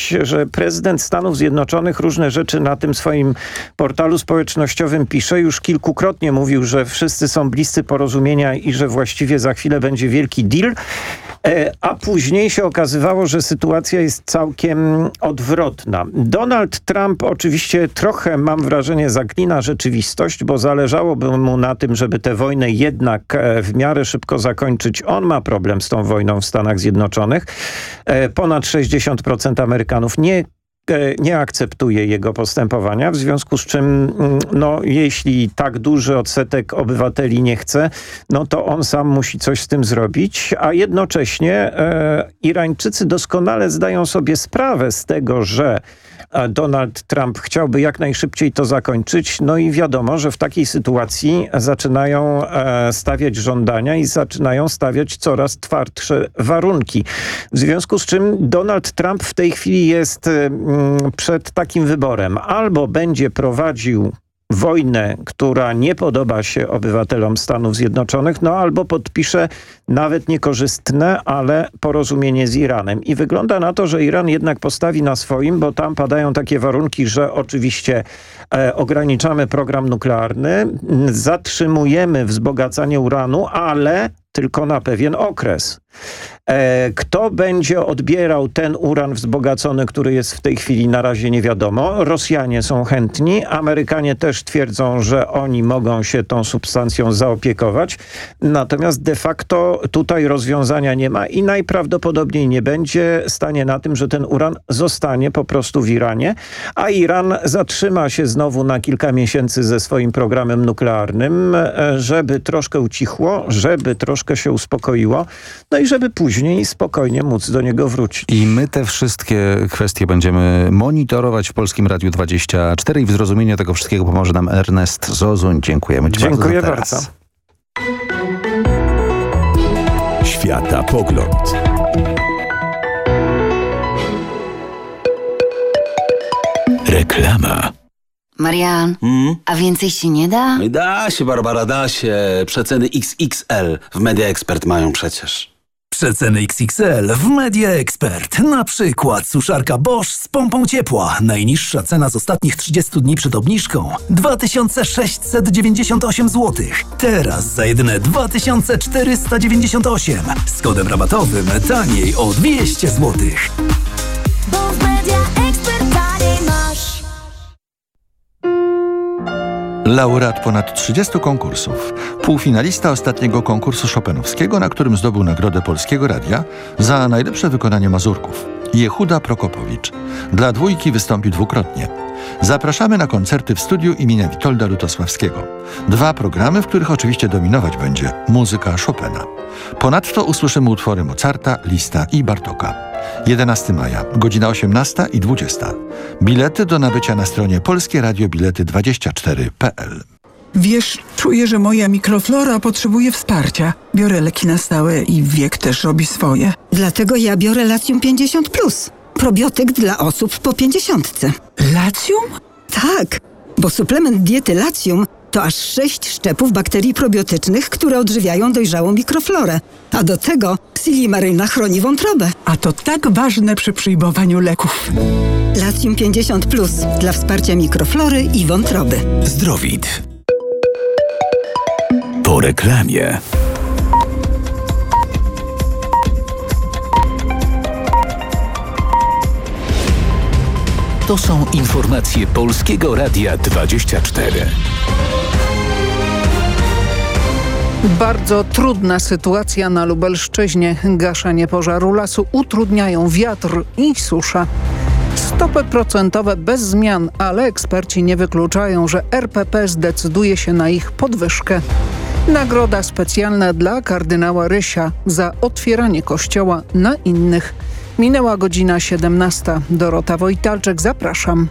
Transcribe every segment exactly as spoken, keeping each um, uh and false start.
widać, że prezydent Stanów Zjednoczonych różne rzeczy na tym swoim portalu społecznościowym pisze. Już kilkukrotnie mówił, że wszyscy są bliscy porozumienia i że właściwie za chwilę będzie wielki deal. A później się okazywało, że sytuacja jest całkiem odwrotna. Donald Trump oczywiście trochę, mam wrażenie, zaklina rzeczywistość, bo zależałoby mu na tym, żeby tę wojnę jednak w miarę szybko zakończyć. On ma problem z tą wojną w Stanach Zjednoczonych. Ponad sześćdziesiąt procent Amerykanów nie nie akceptuje jego postępowania, w związku z czym no, jeśli tak duży odsetek obywateli nie chce, no to on sam musi coś z tym zrobić, a jednocześnie e, Irańczycy doskonale zdają sobie sprawę z tego, że Donald Trump chciałby jak najszybciej to zakończyć, no i wiadomo, że w takiej sytuacji zaczynają e, stawiać żądania i zaczynają stawiać coraz twardsze warunki. W związku z czym Donald Trump w tej chwili jest e, przed takim wyborem. Albo będzie prowadził wojnę, która nie podoba się obywatelom Stanów Zjednoczonych, no albo podpisze nawet niekorzystne, ale porozumienie z Iranem. I wygląda na to, że Iran jednak postawi na swoim, bo tam padają takie warunki, że oczywiście e, ograniczamy program nuklearny, zatrzymujemy wzbogacanie uranu, ale tylko na pewien okres. E, kto będzie odbierał ten uran wzbogacony, który jest w tej chwili na razie nie wiadomo. Rosjanie są chętni, Amerykanie też twierdzą, że oni mogą się tą substancją zaopiekować. Natomiast de facto tutaj rozwiązania nie ma i najprawdopodobniej nie będzie. Stanie na tym, że ten uran zostanie po prostu w Iranie, a Iran zatrzyma się znowu na kilka miesięcy ze swoim programem nuklearnym, żeby troszkę ucichło, żeby troszkę się uspokoiło, no i żeby później spokojnie móc do niego wrócić. I my te wszystkie kwestie będziemy monitorować w Polskim Radiu dwadzieścia cztery i w zrozumieniu tego wszystkiego pomoże nam Ernest Zozuń. Dziękujemy Ci Dziękuję bardzo. bardzo. Światapogląd. Reklama. Marian, Hmm? a więcej się nie da? Da się, Barbara, da się. Przeceny X X L w Media Expert mają przecież. Przeceny X X L w Media Expert. Na przykład suszarka Bosch z pompą ciepła. Najniższa cena z ostatnich trzydziestu dni przed obniżką dwa tysiące sześćset dziewięćdziesiąt osiem złotych. Teraz za jedyne dwa tysiące czterysta dziewięćdziesiąt osiem. Z kodem rabatowym taniej o dwieście złotych. Bo w Media Expert taniej masz. Laureat ponad trzydziestu konkursów. Półfinalista ostatniego konkursu chopinowskiego, na którym zdobył Nagrodę Polskiego Radia za najlepsze wykonanie mazurków. Jehuda Prokopowicz. Dla dwójki wystąpi dwukrotnie. Zapraszamy na koncerty w studiu imienia Witolda Lutosławskiego. Dwa programy, w których oczywiście dominować będzie muzyka Chopina. Ponadto usłyszymy utwory Mozarta, Lista i Bartoka. jedenastego maja, godzina osiemnasta i dwudziesta. Bilety do nabycia na stronie polskie radio bilety dwadzieścia cztery kropka p l. Wiesz, czuję, że moja mikroflora potrzebuje wsparcia. Biorę leki na stałe i wiek też robi swoje. Dlatego ja biorę Latium pięćdziesiąt plus. Probiotyk dla osób po pięćdziesiątce. Latium? Tak, bo suplement diety Latium to aż sześć szczepów bakterii probiotycznych, które odżywiają dojrzałą mikroflorę. A do tego Silimaryna chroni wątrobę. A to tak ważne przy przyjmowaniu leków. Latium pięćdziesiąt plus dla wsparcia mikroflory i wątroby. Zdrowit. Po reklamie. To są informacje Polskiego Radia dwadzieścia cztery. Bardzo trudna sytuacja na Lubelszczyźnie. Gaszenie pożaru lasu utrudniają wiatr i susza. Stopy procentowe bez zmian, ale eksperci nie wykluczają, że R P P zdecyduje się na ich podwyżkę. Nagroda specjalna dla kardynała Rysia za otwieranie kościoła na innych. Minęła godzina siedemnasta. Dorota Wojtalczyk, zapraszam.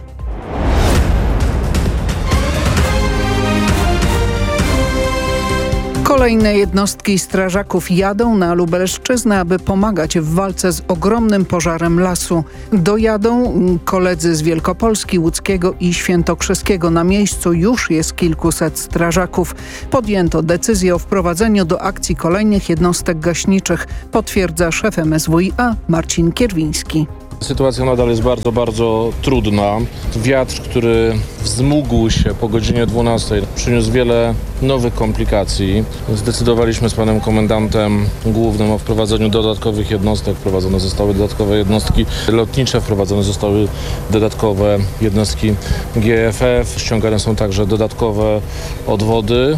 Kolejne jednostki strażaków jadą na Lubelszczyznę, aby pomagać w walce z ogromnym pożarem lasu. Dojadą koledzy z Wielkopolski, Łódzkiego i Świętokrzyskiego. Na miejscu już jest kilkuset strażaków. Podjęto decyzję o wprowadzeniu do akcji kolejnych jednostek gaśniczych, potwierdza szef M S W i A Marcin Kierwiński. Sytuacja nadal jest bardzo, bardzo trudna. Wiatr, który wzmógł się po godzinie dwunastej, przyniósł wiele nowych komplikacji. Zdecydowaliśmy z panem komendantem głównym o wprowadzeniu dodatkowych jednostek. Wprowadzone zostały dodatkowe jednostki lotnicze, wprowadzone zostały dodatkowe jednostki G F F. Ściągane są także dodatkowe odwody.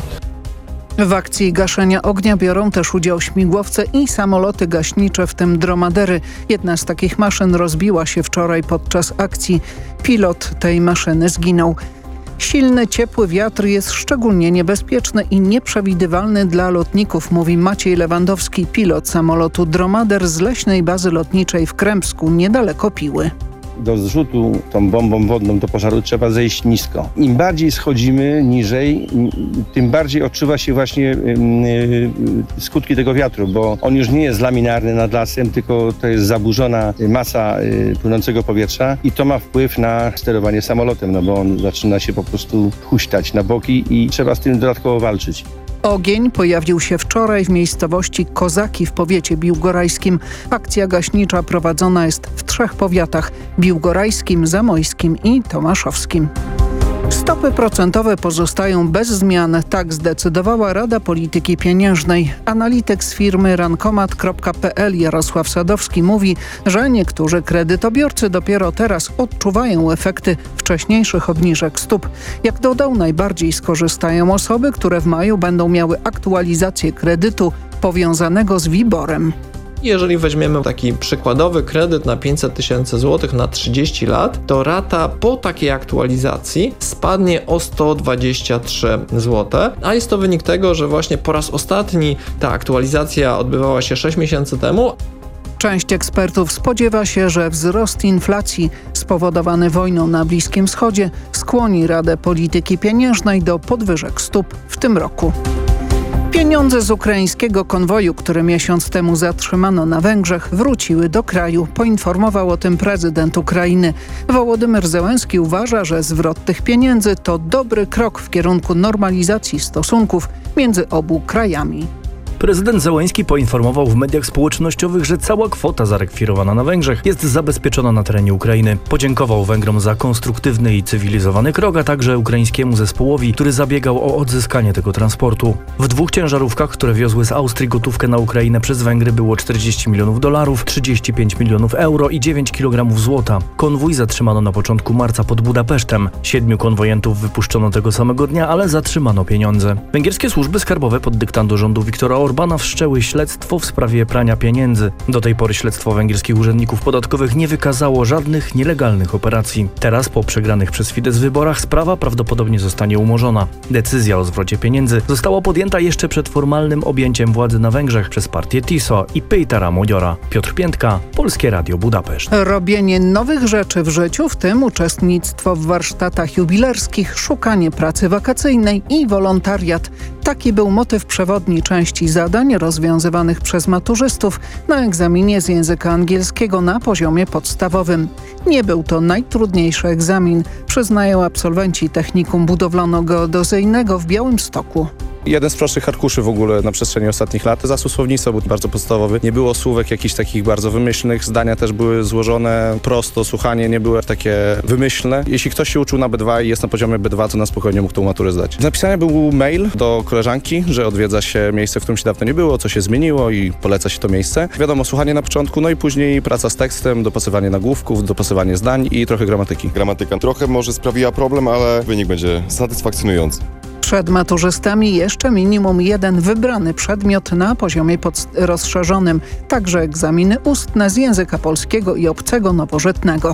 W akcji gaszenia ognia biorą też udział śmigłowce i samoloty gaśnicze, w tym dromadery. Jedna z takich maszyn rozbiła się wczoraj podczas akcji. Pilot tej maszyny zginął. Silny, ciepły wiatr jest szczególnie niebezpieczny i nieprzewidywalny dla lotników, mówi Maciej Lewandowski, pilot samolotu Dromader z leśnej bazy lotniczej w Krępsku, niedaleko Piły. Do zrzutu tą bombą wodną do pożaru trzeba zejść nisko. Im bardziej schodzimy niżej, tym bardziej odczuwa się właśnie yy, skutki tego wiatru, bo on już nie jest laminarny nad lasem, tylko to jest zaburzona masa yy, płynącego powietrza i to ma wpływ na sterowanie samolotem, no bo on zaczyna się po prostu huśtać na boki i trzeba z tym dodatkowo walczyć. Ogień pojawił się wczoraj w miejscowości Kozaki w powiecie biłgorajskim. Akcja gaśnicza prowadzona jest w trzech powiatach: biłgorajskim, zamojskim i tomaszowskim. Stopy procentowe pozostają bez zmian, tak zdecydowała Rada Polityki Pieniężnej. Analityk z firmy rankomat kropka p l Jarosław Sadowski mówi, że niektórzy kredytobiorcy dopiero teraz odczuwają efekty wcześniejszych obniżek stóp. Jak dodał, najbardziej skorzystają osoby, które w maju będą miały aktualizację kredytu powiązanego z WIBOR-em. Jeżeli weźmiemy taki przykładowy kredyt na pięćset tysięcy złotych na trzydzieści lat, to rata po takiej aktualizacji spadnie o sto dwadzieścia trzy złote, a jest to wynik tego, że właśnie po raz ostatni ta aktualizacja odbywała się sześć miesięcy temu. Część ekspertów spodziewa się, że wzrost inflacji spowodowany wojną na Bliskim Wschodzie skłoni Radę Polityki Pieniężnej do podwyżek stóp w tym roku. Pieniądze z ukraińskiego konwoju, który miesiąc temu zatrzymano na Węgrzech, wróciły do kraju. Poinformował o tym prezydent Ukrainy. Wołodymyr Zełenski uważa, że zwrot tych pieniędzy to dobry krok w kierunku normalizacji stosunków między obu krajami. Prezydent Zełenski poinformował w mediach społecznościowych, że cała kwota zarekwirowana na Węgrzech jest zabezpieczona na terenie Ukrainy. Podziękował Węgrom za konstruktywny i cywilizowany krok, a także ukraińskiemu zespołowi, który zabiegał o odzyskanie tego transportu. W dwóch ciężarówkach, które wiozły z Austrii gotówkę na Ukrainę przez Węgry, było czterdzieści milionów dolarów, trzydzieści pięć milionów euro i dziewięć kilogramów złota. Konwój zatrzymano na początku marca pod Budapesztem. Siedmiu konwojentów wypuszczono tego samego dnia, ale zatrzymano pieniądze. Węgierskie służby skarbowe pod dyktando rządu Viktora Orbana wszczęły śledztwo w sprawie prania pieniędzy. Do tej pory śledztwo węgierskich urzędników podatkowych nie wykazało żadnych nielegalnych operacji. Teraz, po przegranych przez Fidesz wyborach, sprawa prawdopodobnie zostanie umorzona. Decyzja o zwrocie pieniędzy została podjęta jeszcze przed formalnym objęciem władzy na Węgrzech przez partię Tiso i Peitera Modiora. Piotr Piętka, Polskie Radio Budapeszt. Robienie nowych rzeczy w życiu, w tym uczestnictwo w warsztatach jubilerskich, szukanie pracy wakacyjnej i wolontariat. Taki był motyw przewodni części zadań rozwiązywanych przez maturzystów na egzaminie z języka angielskiego na poziomie podstawowym. Nie był to najtrudniejszy egzamin, przyznają absolwenci Technikum Budowlano-Geodezyjnego w Białymstoku. Jeden z prostszych arkuszy w ogóle na przestrzeni ostatnich lat. Zasób słownictwa był bardzo podstawowy. Nie było słówek jakichś takich bardzo wymyślnych. Zdania też były złożone prosto. Słuchanie nie było takie wymyślne. Jeśli ktoś się uczył na B dwa i jest na poziomie B dwa, to na spokojnie mógł tą maturę zdać. Napisany był mail do koleżanki, że odwiedza się miejsce, w którym się dawno nie było, co się zmieniło i poleca się to miejsce. Wiadomo, słuchanie na początku, no i później praca z tekstem, dopasowanie nagłówków, dopasowanie zdań i trochę gramatyki. Gramatyka trochę może sprawiła problem, ale wynik będzie satysfakcjonujący. Przed maturzystami jeszcze minimum jeden wybrany przedmiot na poziomie rozszerzonym, także egzaminy ustne z języka polskiego i obcego nowożytnego.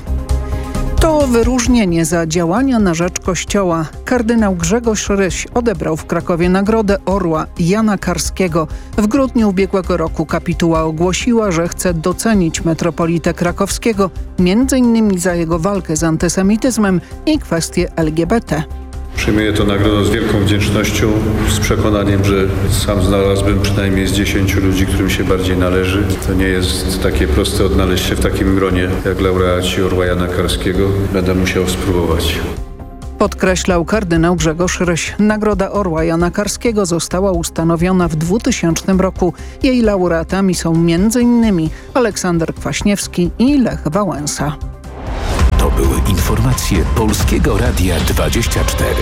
To wyróżnienie za działania na rzecz Kościoła. Kardynał Grzegorz Ryś odebrał w Krakowie Nagrodę Orła Jana Karskiego. W grudniu ubiegłego roku kapituła ogłosiła, że chce docenić metropolitę krakowskiego, między innymi za jego walkę z antysemityzmem i kwestie L G B T. Przyjmuję tę nagrodę z wielką wdzięcznością, z przekonaniem, że sam znalazłbym przynajmniej z dziesięciu ludzi, którym się bardziej należy. To nie jest takie proste odnaleźć się w takim gronie jak laureaci Orła Jana Karskiego. Będę musiał spróbować. Podkreślał kardynał Grzegorz Ryś. Nagroda Orła Jana Karskiego została ustanowiona w dwutysięcznym roku. Jej laureatami są między innymi Aleksander Kwaśniewski i Lech Wałęsa. To były informacje Polskiego Radia dwadzieścia cztery.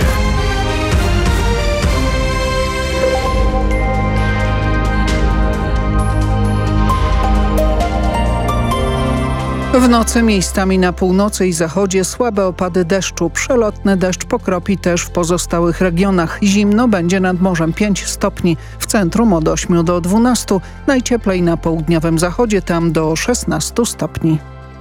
W nocy miejscami na północy i zachodzie słabe opady deszczu. Przelotny deszcz pokropi też w pozostałych regionach. Zimno będzie nad morzem pięć stopni. W centrum od ośmiu do dwunastu. Najcieplej na południowym zachodzie, tam do szesnastu stopni.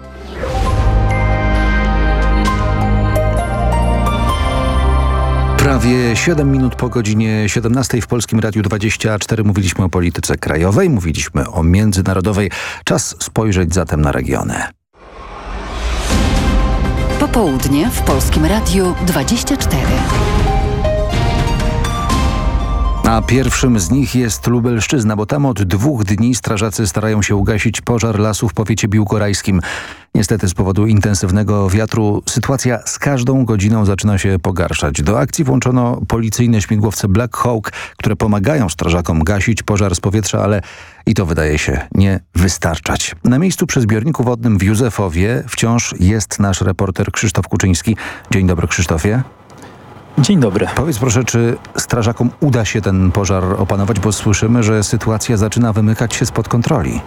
Prawie siedem minut po godzinie siedemnastej w Polskim Radiu dwadzieścia cztery mówiliśmy o polityce krajowej, mówiliśmy o międzynarodowej. Czas spojrzeć zatem na regiony. Popołudnie w Polskim Radiu dwadzieścia cztery. A pierwszym z nich jest Lubelszczyzna, bo tam od dwóch dni strażacy starają się ugasić pożar lasu w powiecie biłgorajskim. Niestety z powodu intensywnego wiatru sytuacja z każdą godziną zaczyna się pogarszać. Do akcji włączono policyjne śmigłowce Black Hawk, które pomagają strażakom gasić pożar z powietrza, ale i to wydaje się nie wystarczać. Na miejscu przy zbiorniku wodnym w Józefowie wciąż jest nasz reporter Krzysztof Kuczyński. Dzień dobry, Krzysztofie. Dzień dobry. Powiedz proszę, czy strażakom uda się ten pożar opanować, bo słyszymy, że sytuacja zaczyna wymykać się spod kontroli.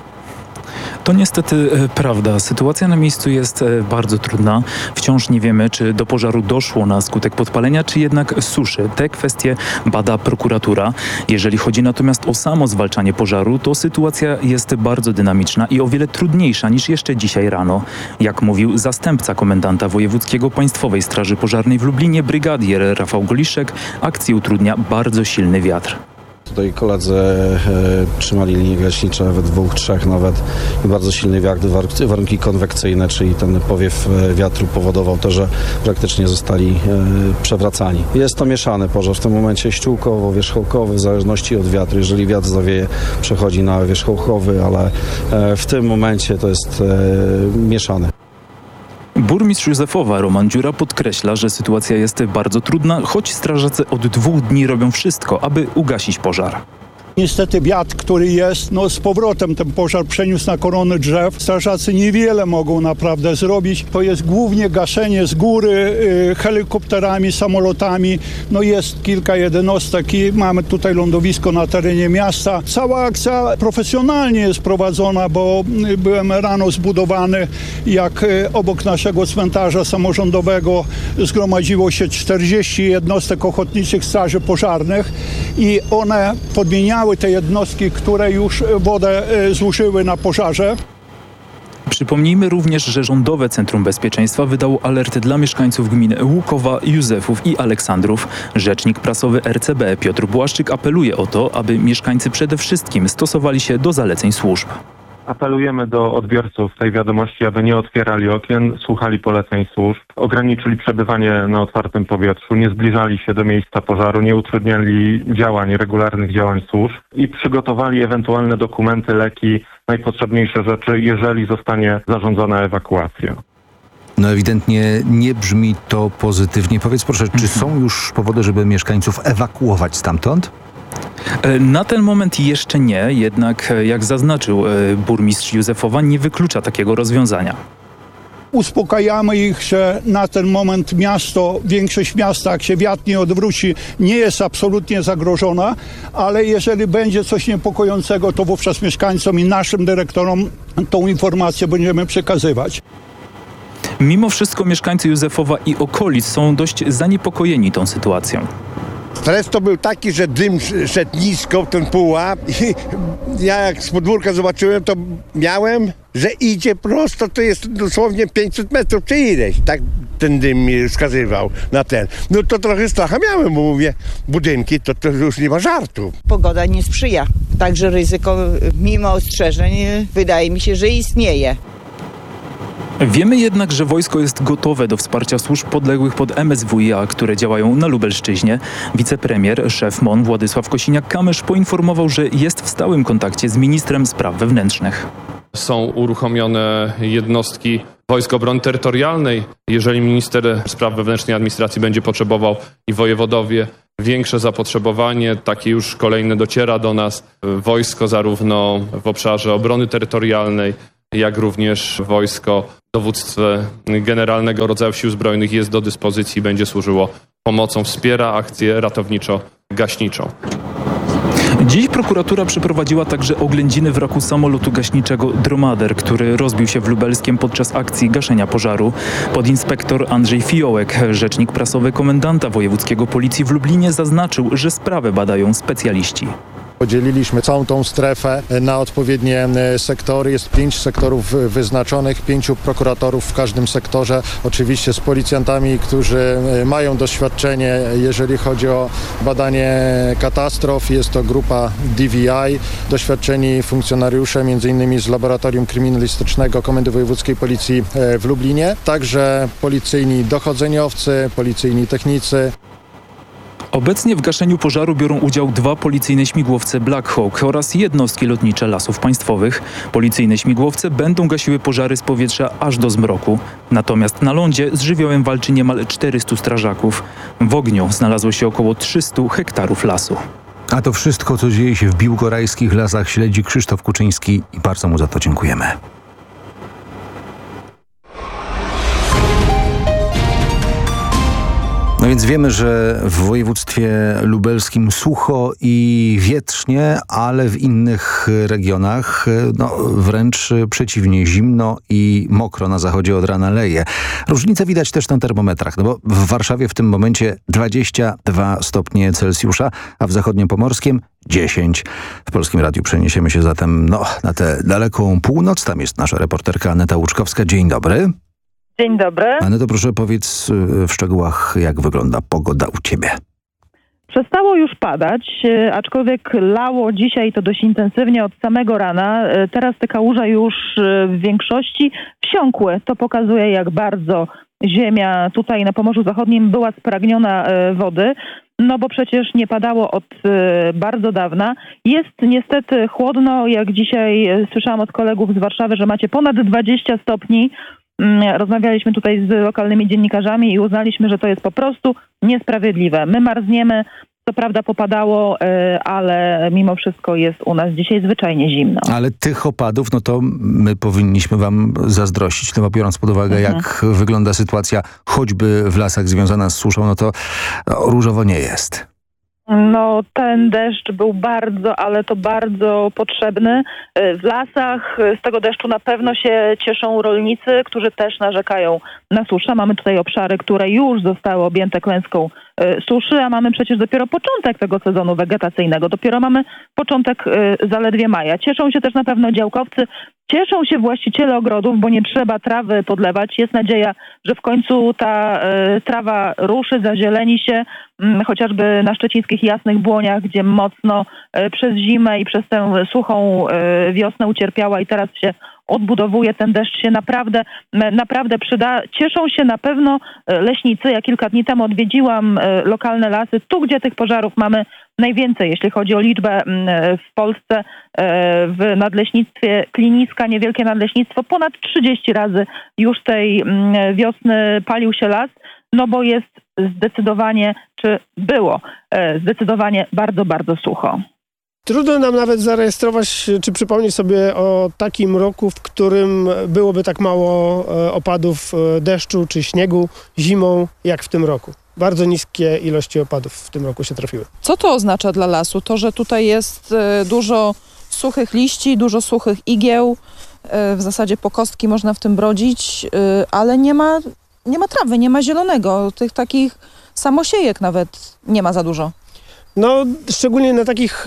To niestety e, prawda. Sytuacja na miejscu jest e, bardzo trudna. Wciąż nie wiemy, czy do pożaru doszło na skutek podpalenia, czy jednak suszy. Te kwestie bada prokuratura. Jeżeli chodzi natomiast o samo zwalczanie pożaru, to sytuacja jest bardzo dynamiczna i o wiele trudniejsza niż jeszcze dzisiaj rano. Jak mówił zastępca komendanta wojewódzkiego Państwowej Straży Pożarnej w Lublinie, brygadier Rafał Goliszek, akcję utrudnia bardzo silny wiatr. Tutaj koledzy e, trzymali linie gaśnicze we dwóch, trzech nawet i bardzo silny wiatr, warunki konwekcyjne, czyli ten powiew wiatru powodował to, że praktycznie zostali e, przewracani. Jest to mieszany pożar, w tym momencie ściółkowo-wierzchołkowy, w zależności od wiatru. Jeżeli wiatr zawieje, przechodzi na wierzchołkowy, ale e, w tym momencie to jest e, mieszany. Burmistrz Józefowa Roman Dziura podkreśla, że sytuacja jest bardzo trudna, choć strażacy od dwóch dni robią wszystko, aby ugasić pożar. Niestety wiatr, który jest, no z powrotem ten pożar przeniósł na korony drzew. Strażacy niewiele mogą naprawdę zrobić. To jest głównie gaszenie z góry, y, helikopterami, samolotami. No jest kilka jednostek i mamy tutaj lądowisko na terenie miasta. Cała akcja profesjonalnie jest prowadzona, bo y, byłem rano zbudowany, jak y, obok naszego cmentarza samorządowego zgromadziło się czterdzieści jednostek ochotniczych straży pożarnych i one podmieniały te jednostki, które już wodę zużyły na pożarze. Przypomnijmy również, że Rządowe Centrum Bezpieczeństwa wydało alerty dla mieszkańców gmin Łukowa, Józefów i Aleksandrów. Rzecznik prasowy R C B Piotr Błaszczyk apeluje o to, aby mieszkańcy przede wszystkim stosowali się do zaleceń służb. Apelujemy do odbiorców tej wiadomości, aby nie otwierali okien, słuchali poleceń służb, ograniczyli przebywanie na otwartym powietrzu, nie zbliżali się do miejsca pożaru, nie utrudniali działań, regularnych działań służb i przygotowali ewentualne dokumenty, leki, najpotrzebniejsze rzeczy, jeżeli zostanie zarządzona ewakuacja. No ewidentnie nie brzmi to pozytywnie. Powiedz proszę, czy są już powody, żeby mieszkańców ewakuować stamtąd? Na ten moment jeszcze nie, jednak jak zaznaczył burmistrz Józefowa, nie wyklucza takiego rozwiązania. Uspokajamy ich, że na ten moment miasto, większość miasta, jak się wiatr nie odwróci, nie jest absolutnie zagrożona, ale jeżeli będzie coś niepokojącego, to wówczas mieszkańcom i naszym dyrektorom tą informację będziemy przekazywać. Mimo wszystko mieszkańcy Józefowa i okolic są dość zaniepokojeni tą sytuacją. Stres to był taki, że dym szedł nisko, ten pułap i ja jak z podwórka zobaczyłem, to miałem, że idzie prosto, to jest dosłownie pięćset metrów czy ileś, tak ten dym mi wskazywał na ten. No to trochę stracha miałem, bo mówię, budynki to, to już nie ma żartu. Pogoda nie sprzyja, także ryzyko mimo ostrzeżeń wydaje mi się, że istnieje. Wiemy jednak, że wojsko jest gotowe do wsparcia służb podległych pod M S W i A, które działają na Lubelszczyźnie. Wicepremier, szef M O N Władysław Kosiniak-Kamysz poinformował, że jest w stałym kontakcie z ministrem spraw wewnętrznych. Są uruchomione jednostki Wojsk Obrony Terytorialnej, jeżeli minister spraw wewnętrznych i administracji będzie potrzebował i wojewodowie, większe zapotrzebowanie, takie już kolejne dociera do nas. Wojsko zarówno w obszarze obrony terytorialnej, jak również wojsko dowództwa generalnego rodzaju sił zbrojnych jest do dyspozycji i będzie służyło pomocą, wspiera akcję ratowniczo-gaśniczą. Dziś prokuratura przeprowadziła także oględziny wraku samolotu gaśniczego Dromader, który rozbił się w Lubelskiem podczas akcji gaszenia pożaru. Podinspektor Andrzej Fiołek, rzecznik prasowy komendanta wojewódzkiego policji w Lublinie, zaznaczył, że sprawę badają specjaliści. Podzieliliśmy całą tą strefę na odpowiednie sektory. Jest pięć sektorów wyznaczonych, pięciu prokuratorów w każdym sektorze. Oczywiście z policjantami, którzy mają doświadczenie, jeżeli chodzi o badanie katastrof. Jest to grupa D V I, doświadczeni funkcjonariusze, między innymi z Laboratorium Kryminalistycznego Komendy Wojewódzkiej Policji w Lublinie. Także policyjni dochodzeniowcy, policyjni technicy. Obecnie w gaszeniu pożaru biorą udział dwa policyjne śmigłowce Black Hawk oraz jednostki lotnicze Lasów Państwowych. Policyjne śmigłowce będą gasiły pożary z powietrza aż do zmroku. Natomiast na lądzie z żywiołem walczy niemal czterystu strażaków. W ogniu znalazło się około trzystu hektarów lasu. A to wszystko, co dzieje się w biłgorajskich lasach, śledzi Krzysztof Kuczyński i bardzo mu za to dziękujemy. No więc wiemy, że w województwie lubelskim sucho i wietrznie, ale w innych regionach no, wręcz przeciwnie, zimno i mokro. Na zachodzie od rana leje. Różnicę widać też na termometrach, no bo w Warszawie w tym momencie dwadzieścia dwa stopnie Celsjusza, a w zachodniopomorskim dziesięć. W Polskim Radiu przeniesiemy się zatem no, na tę daleką północ. Tam jest nasza reporterka Aneta Łuczkowska. Dzień dobry. Dzień dobry. Aneto, proszę powiedz w szczegółach, jak wygląda pogoda u ciebie. Przestało już padać, aczkolwiek lało dzisiaj to dość intensywnie od samego rana. Teraz te kałuże już w większości wsiąkły. To pokazuje, jak bardzo ziemia tutaj na Pomorzu Zachodnim była spragniona wody. No bo przecież nie padało od bardzo dawna. Jest niestety chłodno, jak dzisiaj słyszałam od kolegów z Warszawy, że macie ponad dwadzieścia stopni. Rozmawialiśmy tutaj z lokalnymi dziennikarzami i uznaliśmy, że to jest po prostu niesprawiedliwe. My marzniemy, co prawda popadało, ale mimo wszystko jest u nas dzisiaj zwyczajnie zimno. Ale tych opadów, no to my powinniśmy wam zazdrościć, no bo biorąc pod uwagę, mhm. jak wygląda sytuacja choćby w lasach związana z suszą, no to no, różowo nie jest. No ten deszcz był bardzo, ale to bardzo potrzebny. W lasach z tego deszczu na pewno się cieszą rolnicy, którzy też narzekają na suszę. Mamy tutaj obszary, które już zostały objęte klęską suszy, a mamy przecież dopiero początek tego sezonu wegetacyjnego. Dopiero mamy początek zaledwie maja. Cieszą się też na pewno działkowcy, cieszą się właściciele ogrodów, bo nie trzeba trawy podlewać. Jest nadzieja, że w końcu ta y, trawa ruszy, zazieleni się, y, chociażby na szczecińskich Jasnych Błoniach, gdzie mocno y, przez zimę i przez tę suchą y, wiosnę ucierpiała i teraz się odbudowuje. Ten deszcz się naprawdę, naprawdę przyda. Cieszą się na pewno leśnicy. Ja kilka dni temu odwiedziłam lokalne lasy, tu gdzie tych pożarów mamy najwięcej, jeśli chodzi o liczbę w Polsce. W nadleśnictwie Kliniska, niewielkie nadleśnictwo, ponad trzydzieści razy już tej wiosny palił się las, no bo jest zdecydowanie, czy było zdecydowanie bardzo, bardzo sucho. Trudno nam nawet zarejestrować, czy przypomnieć sobie o takim roku, w którym byłoby tak mało opadów deszczu czy śniegu zimą, jak w tym roku. Bardzo niskie ilości opadów w tym roku się trafiły. Co to oznacza dla lasu? To, że tutaj jest dużo suchych liści, dużo suchych igieł, w zasadzie po kostki można w tym brodzić, ale nie ma, nie ma trawy, nie ma zielonego. Tych takich samosiejek nawet nie ma za dużo. No, szczególnie na takich e,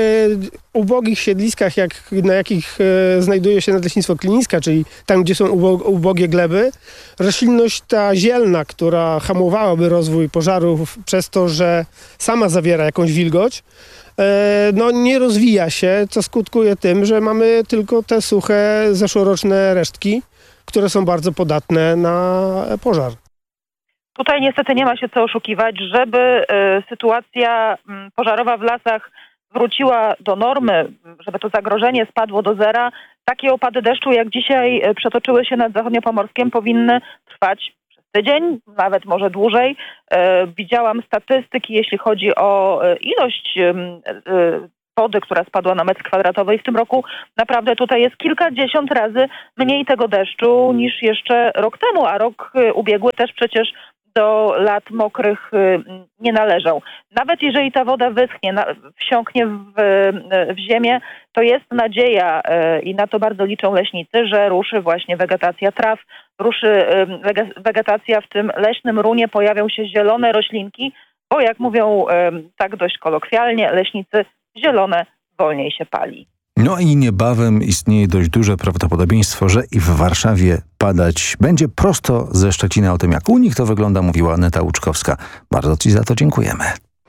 ubogich siedliskach, jak na jakich e, znajduje się Nadleśnictwo Kliniska, czyli tam, gdzie są ubo, ubogie gleby, roślinność ta zielna, która hamowałaby rozwój pożarów przez to, że sama zawiera jakąś wilgoć, e, no nie rozwija się, co skutkuje tym, że mamy tylko te suche, zeszłoroczne resztki, które są bardzo podatne na pożar. Tutaj niestety nie ma się co oszukiwać, żeby y, sytuacja y, pożarowa w lasach w wróciła do normy, żeby to zagrożenie spadło do zera, takie opady deszczu, jak dzisiaj przetoczyły się nad Zachodniopomorskiem, powinny trwać przez tydzień, nawet może dłużej. Widziałam statystyki, jeśli chodzi o ilość wody, która spadła na metr kwadratowy i w tym roku naprawdę tutaj jest kilkadziesiąt razy mniej tego deszczu niż jeszcze rok temu, a rok ubiegły też przecież do lat mokrych nie należał. Nawet jeżeli ta woda wyschnie, wsiąknie w, w ziemię, to jest nadzieja i na to bardzo liczą leśnicy, że ruszy właśnie wegetacja traw, ruszy wegetacja w tym leśnym runie, pojawią się zielone roślinki, bo jak mówią tak dość kolokwialnie leśnicy, zielone wolniej się pali. No i niebawem istnieje dość duże prawdopodobieństwo, że i w Warszawie padać będzie prosto ze Szczecina. O tym, jak u nich to wygląda, mówiła Aneta Łuczkowska. Bardzo Ci za to dziękujemy.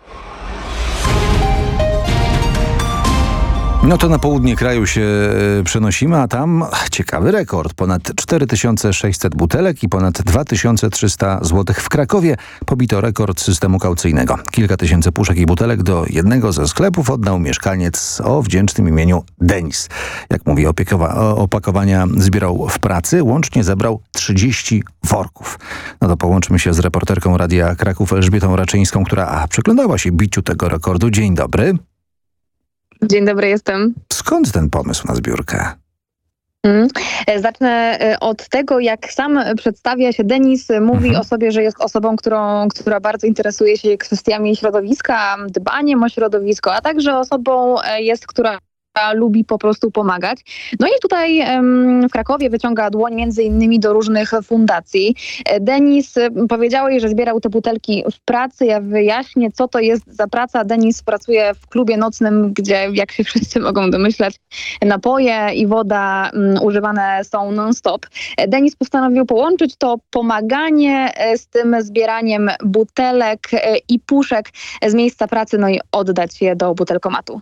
No to na południe kraju się przenosimy, a tam ciekawy rekord. Ponad cztery tysiące sześćset butelek i ponad dwa tysiące trzysta złotych w Krakowie pobito rekord systemu kaucyjnego. Kilka tysięcy puszek i butelek do jednego ze sklepów oddał mieszkaniec o wdzięcznym imieniu Denis. Jak mówi, opiekowa- opakowania zbierał w pracy, łącznie zebrał trzydzieści worków. No to połączymy się z reporterką Radia Kraków Elżbietą Raczyńską, która przyglądała się biciu tego rekordu. Dzień dobry. Dzień dobry, jestem. Skąd ten pomysł na zbiórkę? Hmm. Zacznę od tego, jak sam przedstawia się Denis. Mówi mhm. o sobie, że jest osobą, którą, która bardzo interesuje się kwestiami środowiska, dbaniem o środowisko, a także osobą jest, która lubi po prostu pomagać. No i tutaj em, w Krakowie wyciąga dłoń między innymi do różnych fundacji. Denis, powiedziałeś, że zbierał te butelki w pracy. Ja wyjaśnię, co to jest za praca. Denis pracuje w klubie nocnym, gdzie, jak się wszyscy mogą domyślać, napoje i woda um, używane są non-stop. Denis postanowił połączyć to pomaganie z tym zbieraniem butelek i puszek z miejsca pracy, no i oddać je do butelkomatu.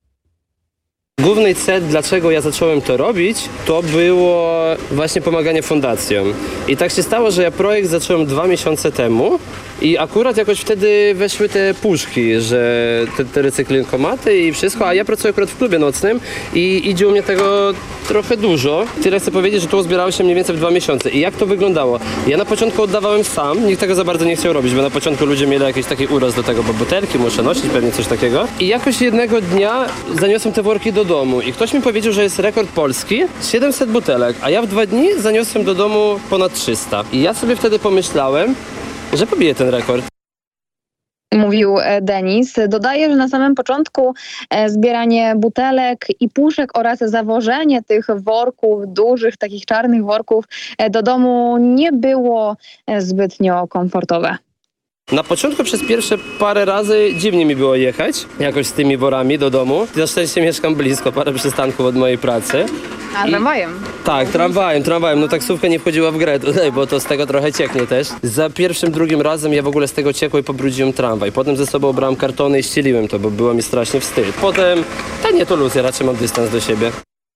Główny cel, dlaczego ja zacząłem to robić, to było właśnie pomaganie fundacjom. I tak się stało, że ja projekt zacząłem dwa miesiące temu i akurat jakoś wtedy weszły te puszki, że te, te recyklingomaty i wszystko, a ja pracuję akurat w klubie nocnym i idzie u mnie tego trochę dużo. Tyle chcę powiedzieć, że to zbierało się mniej więcej w dwa miesiące. I jak to wyglądało? Ja na początku oddawałem sam, nikt tego za bardzo nie chciał robić, bo na początku ludzie mieli jakiś taki uraz do tego, bo butelki muszę nosić, pewnie coś takiego. I jakoś jednego dnia zaniosłem te worki do domu i ktoś mi powiedział, że jest rekord polski, siedemset butelek, a ja w dwa dni zaniosłem do domu ponad trzysta. I ja sobie wtedy pomyślałem, że pobiję ten rekord. Mówił Denis. Dodaje, że na samym początku zbieranie butelek i puszek oraz zawożenie tych worków, dużych, takich czarnych worków do domu nie było zbytnio komfortowe. Na początku przez pierwsze parę razy dziwnie mi było jechać jakoś z tymi worami do domu. Na szczęście mieszkam blisko, parę przystanków od mojej pracy. A tramwajem? Tak, tramwajem, tramwajem. No taksówka nie wchodziła w grę tutaj, bo to z tego trochę cieknie też. Za pierwszym, drugim razem ja w ogóle z tego ciekło i pobrudziłem tramwaj. Potem ze sobą brałem kartony i ścieliłem to, bo było mi strasznie wstyd. Potem, ta nie to luz, ja raczej mam dystans do siebie.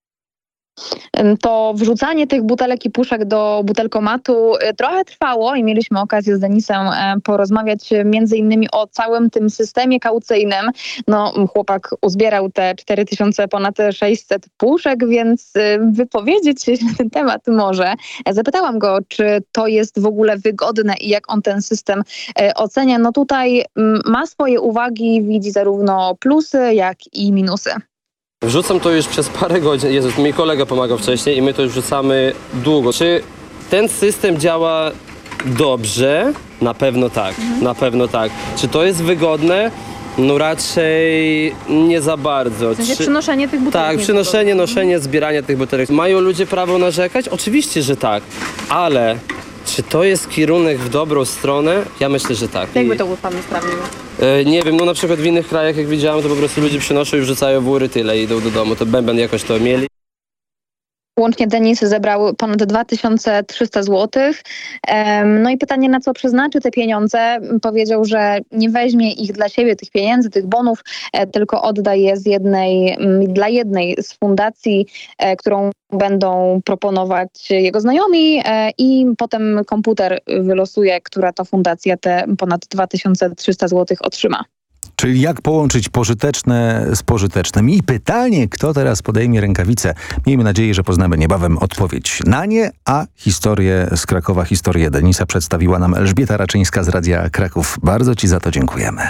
To wrzucanie tych butelek i puszek do butelkomatu trochę trwało i mieliśmy okazję z Denisem porozmawiać między innymi o całym tym systemie kaucyjnym. No, chłopak uzbierał te cztery tysiące ponad sześćset puszek, więc wypowiedzieć się na ten temat może. Zapytałam go, czy to jest w ogóle wygodne i jak on ten system ocenia. No tutaj ma swoje uwagi, widzi zarówno plusy, jak i minusy. Wrzucam to już przez parę godzin. Jezus, mi kolega pomagał wcześniej i my to już wrzucamy długo. Czy ten system działa dobrze? Na pewno tak, mhm. na pewno tak. Czy to jest wygodne? No raczej nie za bardzo. W sensie Czy... przynoszenie tych butelek? Tak, przynoszenie, noszenie, zbieranie tych butelek. Mają ludzie prawo narzekać? Oczywiście, że tak, ale czy to jest kierunek w dobrą stronę? Ja myślę, że tak. Jakby to pan sprawdził? Yy, nie wiem, no na przykład w innych krajach, jak widziałem, to po prostu ludzie przynoszą i wrzucają w ury tyle i idą do domu. To bęben jakoś to mieli. Łącznie Denis zebrał ponad dwa tysiące trzysta złotych. No i pytanie, na co przeznaczy te pieniądze? Powiedział, że nie weźmie ich dla siebie, tych pieniędzy, tych bonów, tylko odda je z jednej, dla jednej z fundacji, którą będą proponować jego znajomi i potem komputer wylosuje, która to fundacja te ponad dwa tysiące trzysta złotych otrzyma. Czyli jak połączyć pożyteczne z pożytecznym? I pytanie, kto teraz podejmie rękawice? Miejmy nadzieję, że poznamy niebawem odpowiedź na nie, a historię z Krakowa, historię Denisa przedstawiła nam Elżbieta Raczyńska z Radia Kraków. Bardzo Ci za to dziękujemy.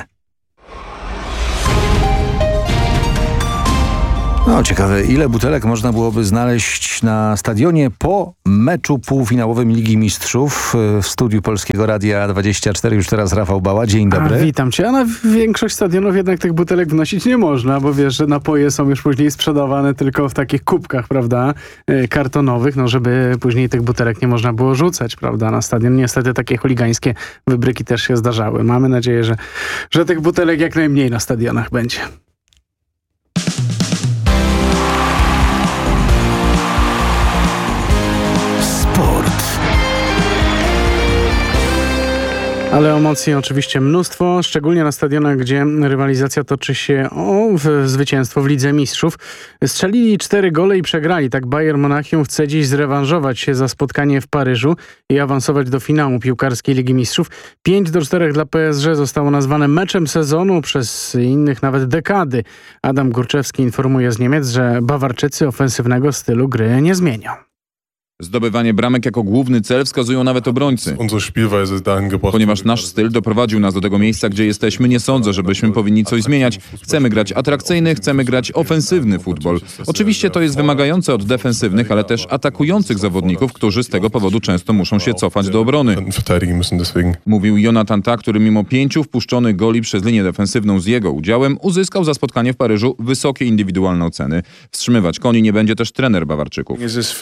No ciekawe, ile butelek można byłoby znaleźć na stadionie po meczu półfinałowym Ligi Mistrzów. W studiu Polskiego Radia dwadzieścia cztery już teraz Rafał Bała. Dzień dobry. A, witam cię. A na większość stadionów jednak tych butelek wnosić nie można, bo wiesz, że napoje są już później sprzedawane tylko w takich kubkach, prawda, kartonowych, no żeby później tych butelek nie można było rzucać, prawda, na stadion. Niestety takie chuligańskie wybryki też się zdarzały. Mamy nadzieję, że, że tych butelek jak najmniej na stadionach będzie. Ale emocji oczywiście mnóstwo, szczególnie na stadionach, gdzie rywalizacja toczy się o w zwycięstwo w Lidze Mistrzów. Strzelili cztery gole i przegrali. Tak Bayern Monachium chce dziś zrewanżować się za spotkanie w Paryżu i awansować do finału piłkarskiej Ligi Mistrzów. pięć do czterech dla P S G zostało nazwane meczem sezonu, przez innych nawet dekady. Adam Górczewski informuje z Niemiec, że Bawarczycy ofensywnego stylu gry nie zmienią. Zdobywanie bramek jako główny cel wskazują nawet obrońcy. Ponieważ nasz styl doprowadził nas do tego miejsca, gdzie jesteśmy, nie sądzę, żebyśmy powinni coś zmieniać. Chcemy grać atrakcyjny, chcemy grać ofensywny futbol. Oczywiście to jest wymagające od defensywnych, ale też atakujących zawodników, którzy z tego powodu często muszą się cofać do obrony. Mówił Jonathan Tah, który mimo pięciu wpuszczonych goli przez linię defensywną z jego udziałem uzyskał za spotkanie w Paryżu wysokie indywidualne oceny. Wstrzymywać koni nie będzie też trener Bawarczyków.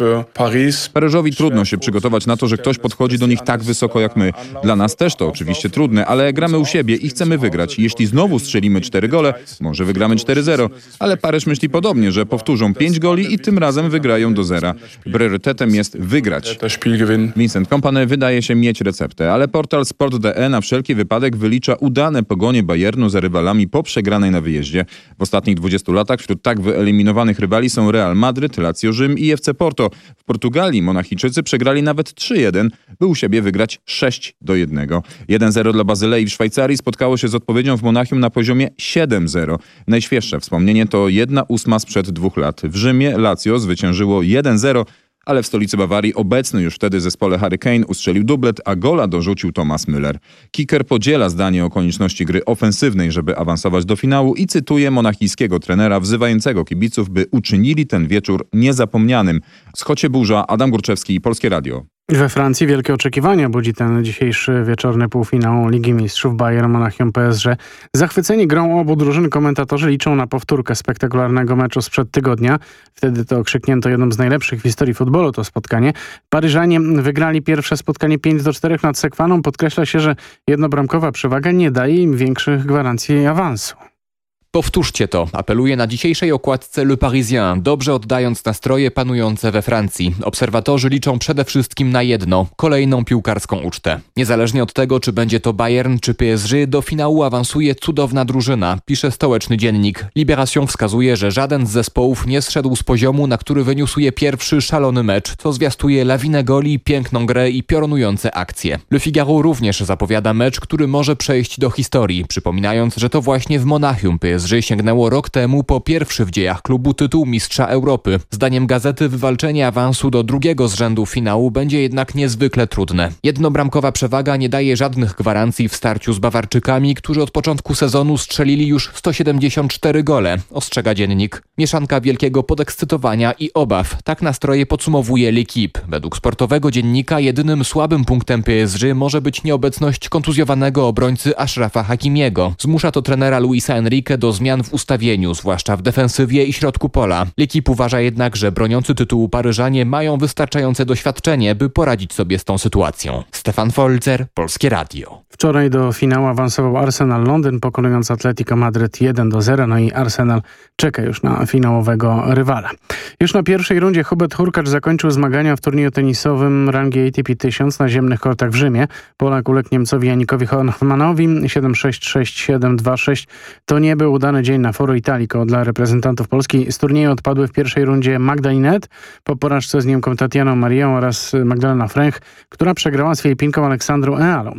Paryżowi trudno się przygotować na to, że ktoś podchodzi do nich tak wysoko jak my. Dla nas też to oczywiście trudne, ale gramy u siebie i chcemy wygrać. Jeśli znowu strzelimy cztery gole, może wygramy cztery zero. Ale Paryż myśli podobnie, że powtórzą pięć goli i tym razem wygrają do zera. Priorytetem jest wygrać. Vincent Kompany wydaje się mieć receptę, ale portal Sport kropka de na wszelki wypadek wylicza udane pogonie Bayernu za rywalami po przegranej na wyjeździe. W ostatnich dwudziestu latach wśród tak wyeliminowanych rywali są Real Madryt, Lazio Rzym i F C Porto. W Portugalii Monachijczycy przegrali nawet trzy jeden, by u siebie wygrać sześć do jednego. jeden zero dla Bazylei w Szwajcarii spotkało się z odpowiedzią w Monachium na poziomie siedem zero. Najświeższe wspomnienie to jedna ósma sprzed dwóch lat. W Rzymie Lazio zwyciężyło jeden zero, ale w stolicy Bawarii obecny już wtedy zespole Harry Kane ustrzelił dublet, a gola dorzucił Thomas Müller. Kicker podziela zdanie o konieczności gry ofensywnej, żeby awansować do finału i cytuje monachijskiego trenera wzywającego kibiców, by uczynili ten wieczór niezapomnianym. Z Chocie Burza, Adam Górczewski, Polskie Radio. We Francji wielkie oczekiwania budzi ten dzisiejszy wieczorny półfinał Ligi Mistrzów Bayern Monachium P S G. Zachwyceni grą obu drużyn komentatorzy liczą na powtórkę spektakularnego meczu sprzed tygodnia. Wtedy to okrzyknięto jednym z najlepszych w historii futbolu to spotkanie. Paryżanie wygrali pierwsze spotkanie pięć do czterech nad Sekwaną. Podkreśla się, że jednobramkowa przewaga nie daje im większych gwarancji awansu. Powtórzcie to, apeluje na dzisiejszej okładce Le Parisien, dobrze oddając nastroje panujące we Francji. Obserwatorzy liczą przede wszystkim na jedno, kolejną piłkarską ucztę. Niezależnie od tego, czy będzie to Bayern czy P S G, do finału awansuje cudowna drużyna, pisze stołeczny dziennik. Libération wskazuje, że żaden z zespołów nie zszedł z poziomu, na który wyniósł je pierwszy szalony mecz, co zwiastuje lawinę goli, piękną grę i piorunujące akcje. Le Figaro również zapowiada mecz, który może przejść do historii, przypominając, że to właśnie w Monachium P S G sięgnęło rok temu po pierwszy w dziejach klubu tytuł mistrza Europy. Zdaniem gazety wywalczenie awansu do drugiego z rzędu finału będzie jednak niezwykle trudne. Jednobramkowa przewaga nie daje żadnych gwarancji w starciu z Bawarczykami, którzy od początku sezonu strzelili już sto siedemdziesiąt cztery gole, ostrzega dziennik. Mieszanka wielkiego podekscytowania i obaw. Tak nastroje podsumowuje L'Équipe. Według sportowego dziennika jedynym słabym punktem P S G może być nieobecność kontuzjowanego obrońcy Ashrafa Hakimiego. Zmusza to trenera Luisa Enrique do zmian w ustawieniu, zwłaszcza w defensywie i środku pola. L'Équipe uważa jednak, że broniący tytułu Paryżanie mają wystarczające doświadczenie, by poradzić sobie z tą sytuacją. Stefan Folzer, Polskie Radio. Wczoraj do finału awansował Arsenal Londyn, pokonując Atletico Madryt jeden do zera, no i Arsenal czeka już na finałowego rywala. Już na pierwszej rundzie Hubert Hurkacz zakończył zmagania w turnieju tenisowym rangi A T P tysiąc na ziemnych kortach w Rzymie. Polak uległ Niemcowi Janikowi Hoffmanowi siedem sześć, sześć siedem, dwa sześć. To nie był udany dzień na Foro Italico dla reprezentantów Polski. Z turnieju odpadły w pierwszej rundzie Magda Linette po porażce z Niemką Tatianą Marią oraz Magdalena Fręch, która przegrała z Filipinką Aleksandrą Ealą.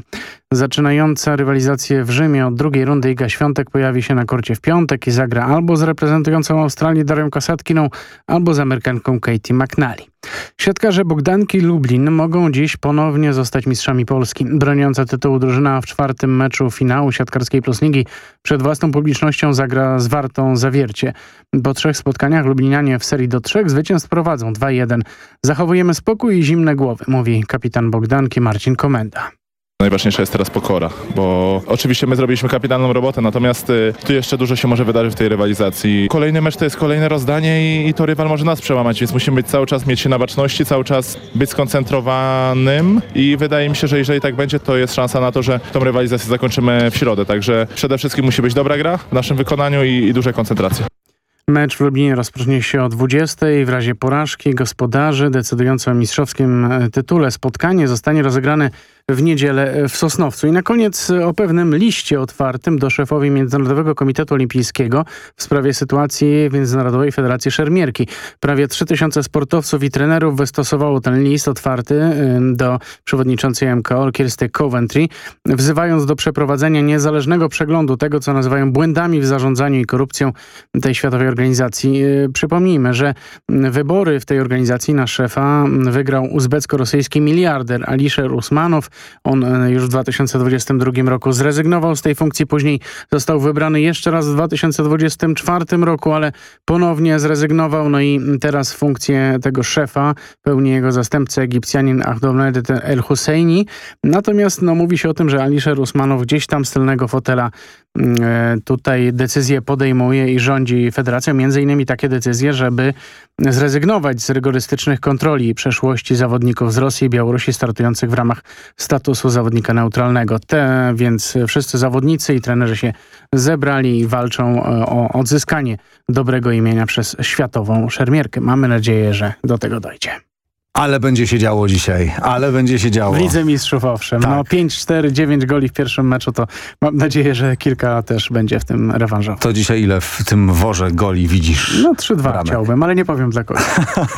Zaczynająca rywalizację w Rzymie od drugiej rundy Iga Świątek pojawi się na korcie w piątek i zagra albo z reprezentującą Australię Darią Kasatkiną, albo z Amerykanką Katie McNally. Siatkarze Bogdanki Lublin mogą dziś ponownie zostać mistrzami Polski. Broniąca tytułu drużyna w czwartym meczu finału Siatkarskiej Plus Ligi przed własną publicznością zagra z Wartą Zawiercie. Po trzech spotkaniach Lublinianie w serii do trzech zwycięstw prowadzą dwa jeden. Zachowujemy spokój i zimne głowy, mówi kapitan Bogdanki Marcin Komenda. Najważniejsza jest teraz pokora, bo oczywiście my zrobiliśmy kapitalną robotę, natomiast y, tu jeszcze dużo się może wydarzyć w tej rywalizacji. Kolejny mecz to jest kolejne rozdanie i, i to rywal może nas przełamać, więc musimy być cały czas, mieć się na baczności, cały czas być skoncentrowanym i wydaje mi się, że jeżeli tak będzie, to jest szansa na to, że tą rywalizację zakończymy w środę. Także przede wszystkim musi być dobra gra w naszym wykonaniu i, i duża koncentracja. Mecz w Lublinie rozpocznie się o dwudziestej. W razie porażki gospodarzy decydujące o mistrzowskim tytule spotkanie zostanie rozegrane w niedzielę w Sosnowcu. I na koniec o pewnym liście otwartym do szefowi Międzynarodowego Komitetu Olimpijskiego w sprawie sytuacji w Międzynarodowej Federacji Szermierki. Prawie trzy tysiące sportowców i trenerów wystosowało ten list otwarty do przewodniczącej M K O Kirsty Coventry, wzywając do przeprowadzenia niezależnego przeglądu tego, co nazywają błędami w zarządzaniu i korupcją tej światowej organizacji. Przypomnijmy, że wybory w tej organizacji na szefa wygrał uzbecko-rosyjski miliarder Alisher Usmanow. On już w dwa tysiące dwudziestym drugim roku zrezygnował z tej funkcji, później został wybrany jeszcze raz w dwa tysiące dwudziestym czwartym roku, ale ponownie zrezygnował, no i teraz funkcję tego szefa pełni jego zastępca Egipcjanin Ahmed El Husseini. Natomiast no, mówi się o tym, że Alisher Usmanow gdzieś tam z tylnego fotela e, tutaj decyzje podejmuje i rządzi federacją, między innymi takie decyzje, żeby zrezygnować z rygorystycznych kontroli przeszłości zawodników z Rosji i Białorusi startujących w ramach statusu zawodnika neutralnego. Te więc wszyscy zawodnicy i trenerzy się zebrali i walczą o odzyskanie dobrego imienia przez światową szermierkę. Mamy nadzieję, że do tego dojdzie. Ale będzie się działo dzisiaj, ale będzie się działo. W Lidze Mistrzów owszem. Tak. No pięć cztery, dziewięć goli w pierwszym meczu, to mam nadzieję, że kilka też będzie w tym rewanżowo. To dzisiaj ile w tym worze goli widzisz? No trzy dwa chciałbym, ale nie powiem dla kogo.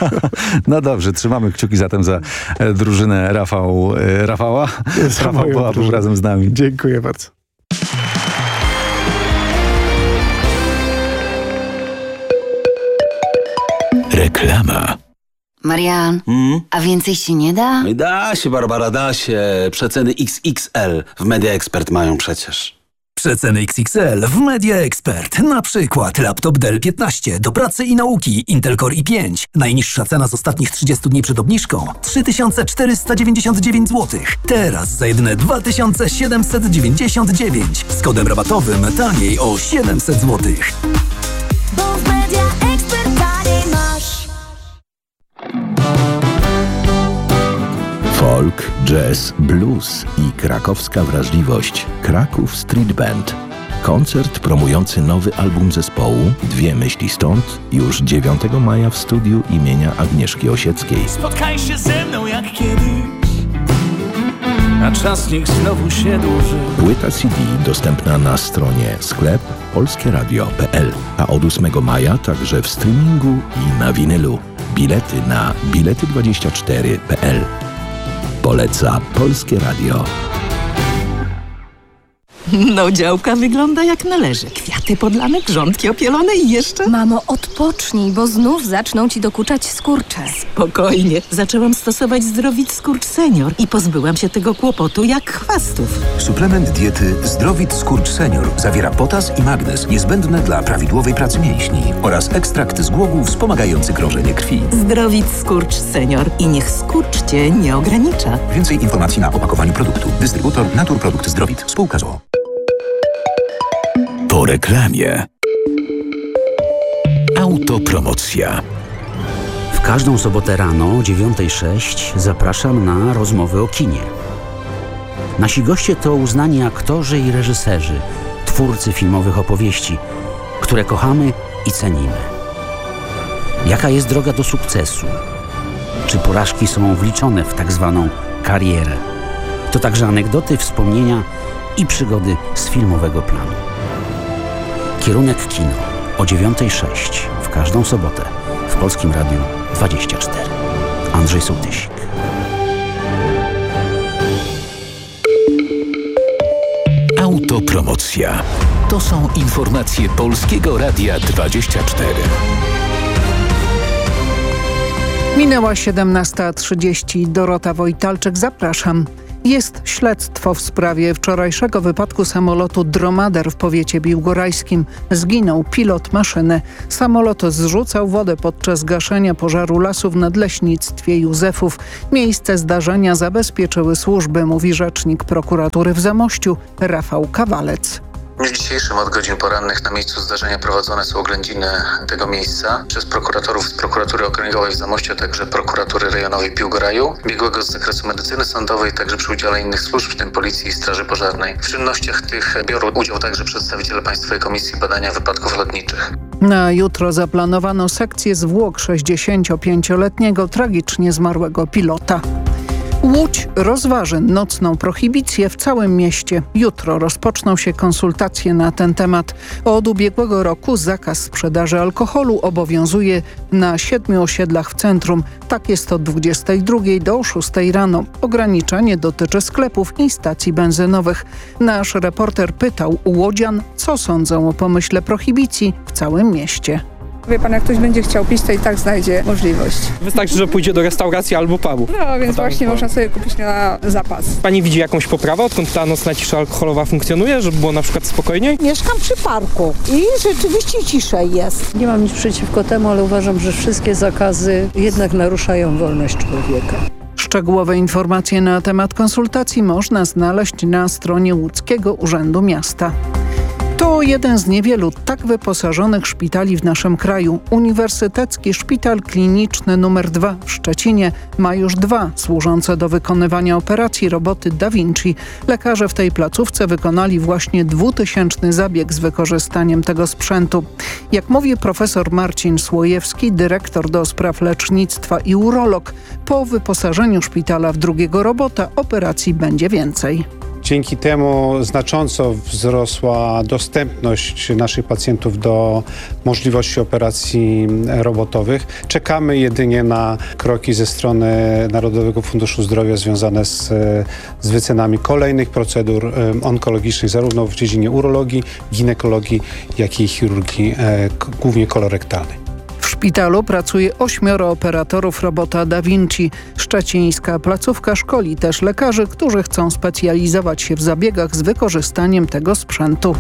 No dobrze, trzymamy kciuki zatem za drużynę Rafał, Rafała. Rafał Boła był razem z nami. Dziękuję bardzo. Reklama. Marian, Hmm? a więcej się nie da? Da się, Barbara, da się. Przeceny X X L w Media Expert mają przecież. Przeceny X X L w Media Expert. Na przykład laptop Dell piętnaście do pracy i nauki Intel Core i pięć. Najniższa cena z ostatnich trzydziestu dni przed obniżką trzy tysiące czterysta dziewięćdziesiąt dziewięć złotych. Teraz za jedyne dwa tysiące siedemset dziewięćdziesiąt dziewięć. Z kodem rabatowym taniej o siedemset złotych. Bo w Media Expert taniej masz. Folk, jazz, blues i krakowska wrażliwość. Kraków Street Band. Koncert promujący nowy album zespołu Dwie myśli stąd już dziewiątego maja w studiu imienia Agnieszki Osieckiej. Spotkaj się ze mną jak kiedyś, a czas niech znowu się dłuży. Płyta C D dostępna na stronie sklep polskieradio kropka p l, a od ósmego maja także w streamingu i na winylu. Bilety na bilety dwadzieścia cztery kropka p l. Poleca Polskie Radio. No, działka wygląda jak należy. Kwiaty podlane, grządki opielone i jeszcze... Mamo, odpocznij, bo znów zaczną ci dokuczać skurcze. Spokojnie. Zaczęłam stosować Zdrowit Skurcz Senior i pozbyłam się tego kłopotu jak chwastów. Suplement diety Zdrowit Skurcz Senior zawiera potas i magnez niezbędne dla prawidłowej pracy mięśni oraz ekstrakt z głogu wspomagający krążenie krwi. Zdrowit Skurcz Senior i niech skurcz cię nie ogranicza. Więcej informacji na opakowaniu produktu. Dystrybutor Naturprodukt Zdrowit. Spółka z o o. Po reklamie. Autopromocja. W każdą sobotę rano o dziewiątej sześć zapraszam na rozmowy o kinie. Nasi goście to uznani aktorzy i reżyserzy, twórcy filmowych opowieści, które kochamy i cenimy. Jaka jest droga do sukcesu? Czy porażki są wliczone w tak zwaną karierę? To także anegdoty, wspomnienia i przygody z filmowego planu. Kierunek kino o dziewiątej sześć w każdą sobotę w Polskim Radiu dwadzieścia cztery. Andrzej Sołtysik. Autopromocja. To są informacje Polskiego Radia dwadzieścia cztery. Minęła siedemnasta trzydzieści. Dorota Wojtalczyk, zapraszam. Jest śledztwo w sprawie wczorajszego wypadku samolotu Dromader w powiecie biłgorajskim. Zginął pilot maszyny. Samolot zrzucał wodę podczas gaszenia pożaru lasów w nadleśnictwie Józefów. Miejsce zdarzenia zabezpieczyły służby, mówi rzecznik prokuratury w Zamościu Rafał Kawalec. W dniu dzisiejszym od godzin porannych na miejscu zdarzenia prowadzone są oględziny tego miejsca przez prokuratorów z prokuratury okręgowej w Zamościu, a także prokuratury rejonowej Biłgoraju, biegłego z zakresu medycyny sądowej, także przy udziale innych służb, w tym Policji i Straży Pożarnej. W czynnościach tych biorą udział także przedstawiciele Państwowej Komisji Badania Wypadków Lotniczych. Na jutro zaplanowano sekcję zwłok sześćdziesięciopięcioletniego tragicznie zmarłego pilota. Łódź rozważy nocną prohibicję w całym mieście. Jutro rozpoczną się konsultacje na ten temat. Od ubiegłego roku zakaz sprzedaży alkoholu obowiązuje na siedmiu osiedlach w centrum. Tak jest od dwudziestej drugiej do szóstej rano. Ograniczenie dotyczy sklepów i stacji benzynowych. Nasz reporter pytał łodzian, co sądzą o pomyśle prohibicji w całym mieście. Wie pan, jak ktoś będzie chciał pić, to i tak znajdzie możliwość. Wystarczy, że pójdzie do restauracji albo pubu. No, więc właśnie to... można sobie kupić na zapas. Pani widzi jakąś poprawę, odkąd ta nocna cisza alkoholowa funkcjonuje, żeby było na przykład spokojniej? Mieszkam przy parku i rzeczywiście ciszej jest. Nie mam nic przeciwko temu, ale uważam, że wszystkie zakazy jednak naruszają wolność człowieka. Szczegółowe informacje na temat konsultacji można znaleźć na stronie Łódzkiego Urzędu Miasta. To jeden z niewielu tak wyposażonych szpitali w naszym kraju. Uniwersytecki Szpital Kliniczny numer dwa w Szczecinie ma już dwa służące do wykonywania operacji roboty Da Vinci. Lekarze w tej placówce wykonali właśnie dwutysięczny zabieg z wykorzystaniem tego sprzętu. Jak mówi profesor Marcin Słojewski, dyrektor do spraw lecznictwa i urolog, po wyposażeniu szpitala w drugiego robota operacji będzie więcej. Dzięki temu znacząco wzrosła dostępność naszych pacjentów do możliwości operacji robotowych. Czekamy jedynie na kroki ze strony Narodowego Funduszu Zdrowia związane z, z wycenami kolejnych procedur onkologicznych, zarówno w dziedzinie urologii, ginekologii, jak i chirurgii, głównie kolorektalnej. W szpitalu pracuje ośmioro operatorów robota Da Vinci. Szczecińska placówka szkoli też lekarzy, którzy chcą specjalizować się w zabiegach z wykorzystaniem tego sprzętu.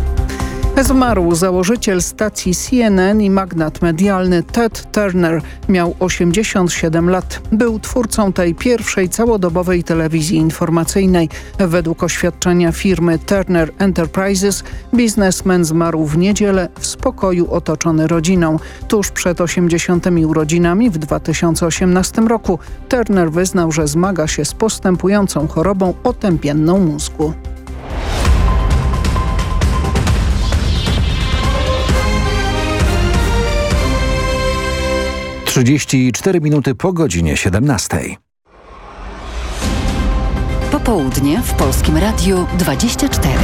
Zmarł założyciel stacji C N N i magnat medialny Ted Turner. Miał osiemdziesiąt siedem lat. Był twórcą tej pierwszej całodobowej telewizji informacyjnej. Według oświadczenia firmy Turner Enterprises biznesmen zmarł w niedzielę w spokoju otoczony rodziną. Tuż przed osiemdziesiątymi urodzinami w dwa tysiące osiemnastym roku Turner wyznał, że zmaga się z postępującą chorobą otępienną mózgu. trzydzieści cztery minuty po godzinie siedemnastej. Popołudnie w Polskim Radiu dwadzieścia cztery.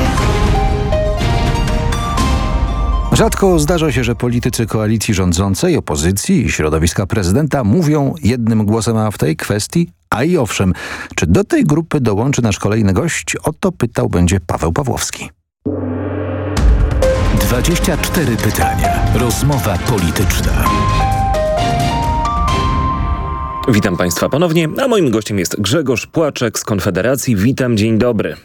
Rzadko zdarza się, że politycy koalicji rządzącej, opozycji i środowiska prezydenta mówią jednym głosem, a w tej kwestii, a i owszem, czy do tej grupy dołączy nasz kolejny gość? O to pytał będzie Paweł Pawłowski. dwadzieścia cztery pytania. Rozmowa polityczna. Witam Państwa ponownie, a moim gościem jest Grzegorz Płaczek z Konfederacji. Witam, dzień dobry.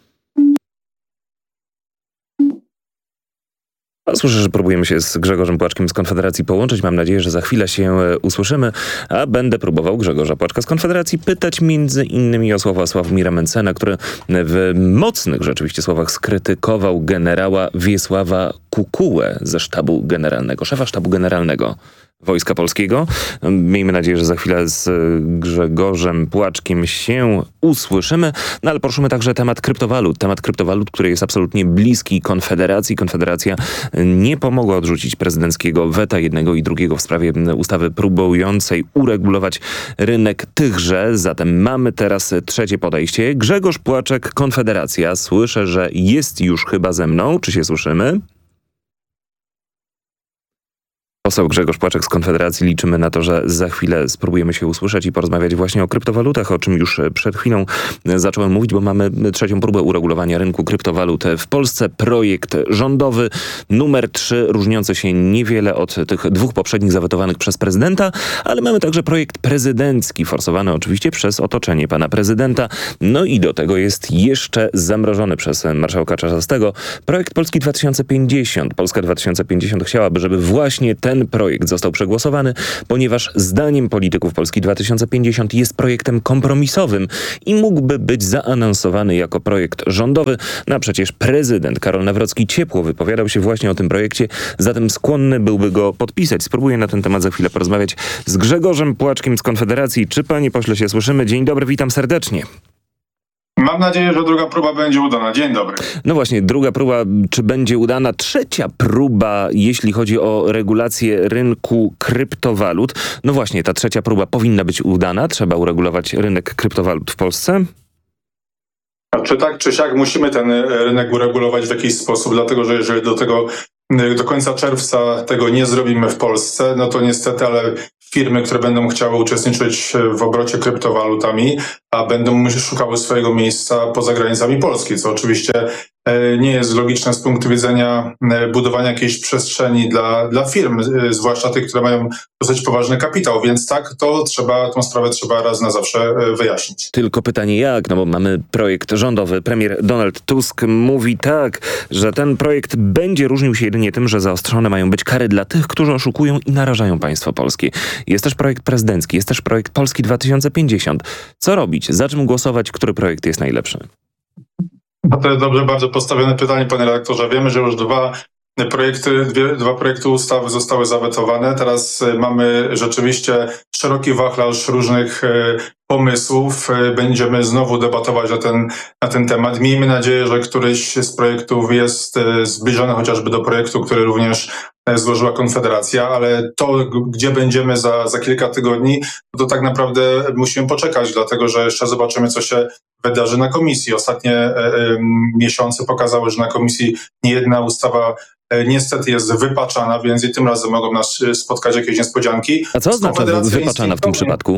Słyszę, że próbujemy się z Grzegorzem Płaczkiem z Konfederacji połączyć. Mam nadzieję, że za chwilę się usłyszymy, a będę próbował Grzegorza Płaczka z Konfederacji pytać między innymi o słowa Sławomira Mentzena, który w mocnych rzeczywiście słowach skrytykował generała Wiesława Kukułę ze sztabu generalnego, szefa sztabu generalnego Wojska Polskiego. Miejmy nadzieję, że za chwilę z Grzegorzem Płaczkiem się usłyszymy. No ale poruszymy także temat kryptowalut. Temat kryptowalut, który jest absolutnie bliski Konfederacji. Konfederacja nie pomogła odrzucić prezydenckiego weta jednego i drugiego w sprawie ustawy próbującej uregulować rynek tychże. Zatem mamy teraz trzecie podejście. Grzegorz Płaczek, Konfederacja. Słyszę, że jest już chyba ze mną. Czy się słyszymy? Poseł Grzegorz Płaczek z Konfederacji. Liczymy na to, że za chwilę spróbujemy się usłyszeć i porozmawiać właśnie o kryptowalutach, o czym już przed chwilą zacząłem mówić, bo mamy trzecią próbę uregulowania rynku kryptowalut w Polsce. Projekt rządowy numer trzy, różniący się niewiele od tych dwóch poprzednich zawetowanych przez prezydenta, ale mamy także projekt prezydencki, forsowany oczywiście przez otoczenie pana prezydenta. No i do tego jest jeszcze zamrożony przez marszałka Czarzastego projekt Polski dwa tysiące pięćdziesiąt. Polska dwa tysiące pięćdziesiąt chciałaby, żeby właśnie ten Ten projekt został przegłosowany, ponieważ zdaniem polityków Polski dwa tysiące pięćdziesiąt jest projektem kompromisowym i mógłby być zaanonsowany jako projekt rządowy. No a przecież prezydent Karol Nawrocki ciepło wypowiadał się właśnie o tym projekcie, zatem skłonny byłby go podpisać. Spróbuję na ten temat za chwilę porozmawiać z Grzegorzem Płaczkiem z Konfederacji. Czy panie pośle się słyszymy? Dzień dobry, witam serdecznie. Mam nadzieję, że druga próba będzie udana. Dzień dobry. No właśnie, druga próba, czy będzie udana? Trzecia próba, jeśli chodzi o regulację rynku kryptowalut. No właśnie, ta trzecia próba powinna być udana. Trzeba uregulować rynek kryptowalut w Polsce. Czy tak, czy siak musimy ten rynek uregulować w jakiś sposób, dlatego że jeżeli do tego do końca czerwca tego nie zrobimy w Polsce, no to niestety, ale firmy, które będą chciały uczestniczyć w obrocie kryptowalutami, a będą szukały swojego miejsca poza granicami Polski, co oczywiście nie jest logiczne z punktu widzenia budowania jakiejś przestrzeni dla, dla firm, zwłaszcza tych, które mają dosyć poważny kapitał, więc tak, to trzeba, tą sprawę trzeba raz na zawsze wyjaśnić. Tylko pytanie jak, no bo mamy projekt rządowy. Premier Donald Tusk mówi tak, że ten projekt będzie różnił się jedynie tym, że zaostrzone mają być kary dla tych, którzy oszukują i narażają państwo polskie. Jest też projekt prezydencki, jest też projekt Polski dwa tysiące pięćdziesiąt. Co robić? Za czym głosować? Który projekt jest najlepszy? No to jest dobrze, bardzo postawione pytanie, panie redaktorze. Wiemy, że już dwa projekty, dwie, dwa projekty ustawy zostały zawetowane. Teraz mamy rzeczywiście szeroki wachlarz różnych pomysłów. Będziemy znowu debatować na ten, na ten temat. Miejmy nadzieję, że któryś z projektów jest zbliżony chociażby do projektu, który również złożyła Konfederacja, ale to, gdzie będziemy za, za kilka tygodni, to tak naprawdę musimy poczekać, dlatego że jeszcze zobaczymy, co się wydarzy na komisji. Ostatnie e, e, miesiące pokazały, że na komisji niejedna ustawa e, niestety jest wypaczana, więc i tym razem mogą nas spotkać jakieś niespodzianki. A co oznacza wypaczana w tym przypadku?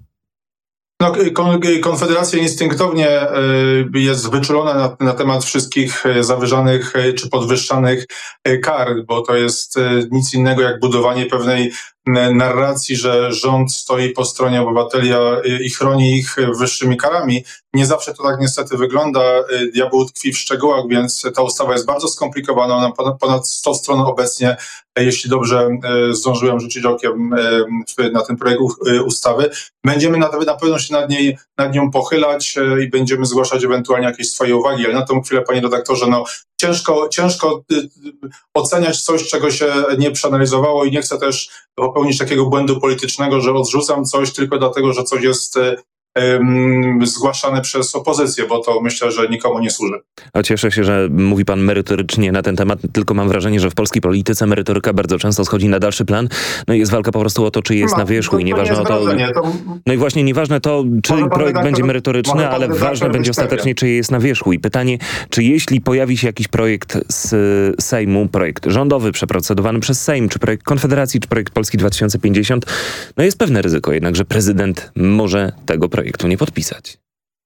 No, Konfederacja instynktownie jest wyczulona na, na temat wszystkich zawyżanych czy podwyższanych kar, bo to jest nic innego jak budowanie pewnej narracji, że rząd stoi po stronie obywateli i chroni ich wyższymi karami. Nie zawsze to tak niestety wygląda. Diabeł tkwi w szczegółach, więc ta ustawa jest bardzo skomplikowana. Ona ponad sto stron obecnie, jeśli dobrze zdążyłem rzucić okiem na ten projekt ustawy. Będziemy na, na pewno się nad, niej, nad nią pochylać i będziemy zgłaszać ewentualnie jakieś swoje uwagi, ale na tą chwilę, panie redaktorze, no ciężko, ciężko oceniać coś, czego się nie przeanalizowało i nie chcę też popełnić takiego błędu politycznego, że odrzucam coś tylko dlatego, że coś jest um, zgłaszane przez opozycję, bo to myślę, że nikomu nie służy. A cieszę się, że mówi pan merytorycznie na ten temat, tylko mam wrażenie, że w polskiej polityce merytoryka bardzo często schodzi na dalszy plan. No i jest walka po prostu o to, czy jest no, na wierzchu to, i nieważne o to... to... No i właśnie nieważne to, czy projekt będzie merytoryczny, ale ważne będzie ostatecznie, czy jest na wierzchu. I pytanie, czy jeśli pojawi się jakiś projekt z Sejmu, projekt rządowy przeprocedowany przez Sejm, czy projekt Konfederacji, czy projekt Polski dwa tysiące pięćdziesiąt, no jest pewne ryzyko jednak, że prezydent może tego projektu nie podpisać.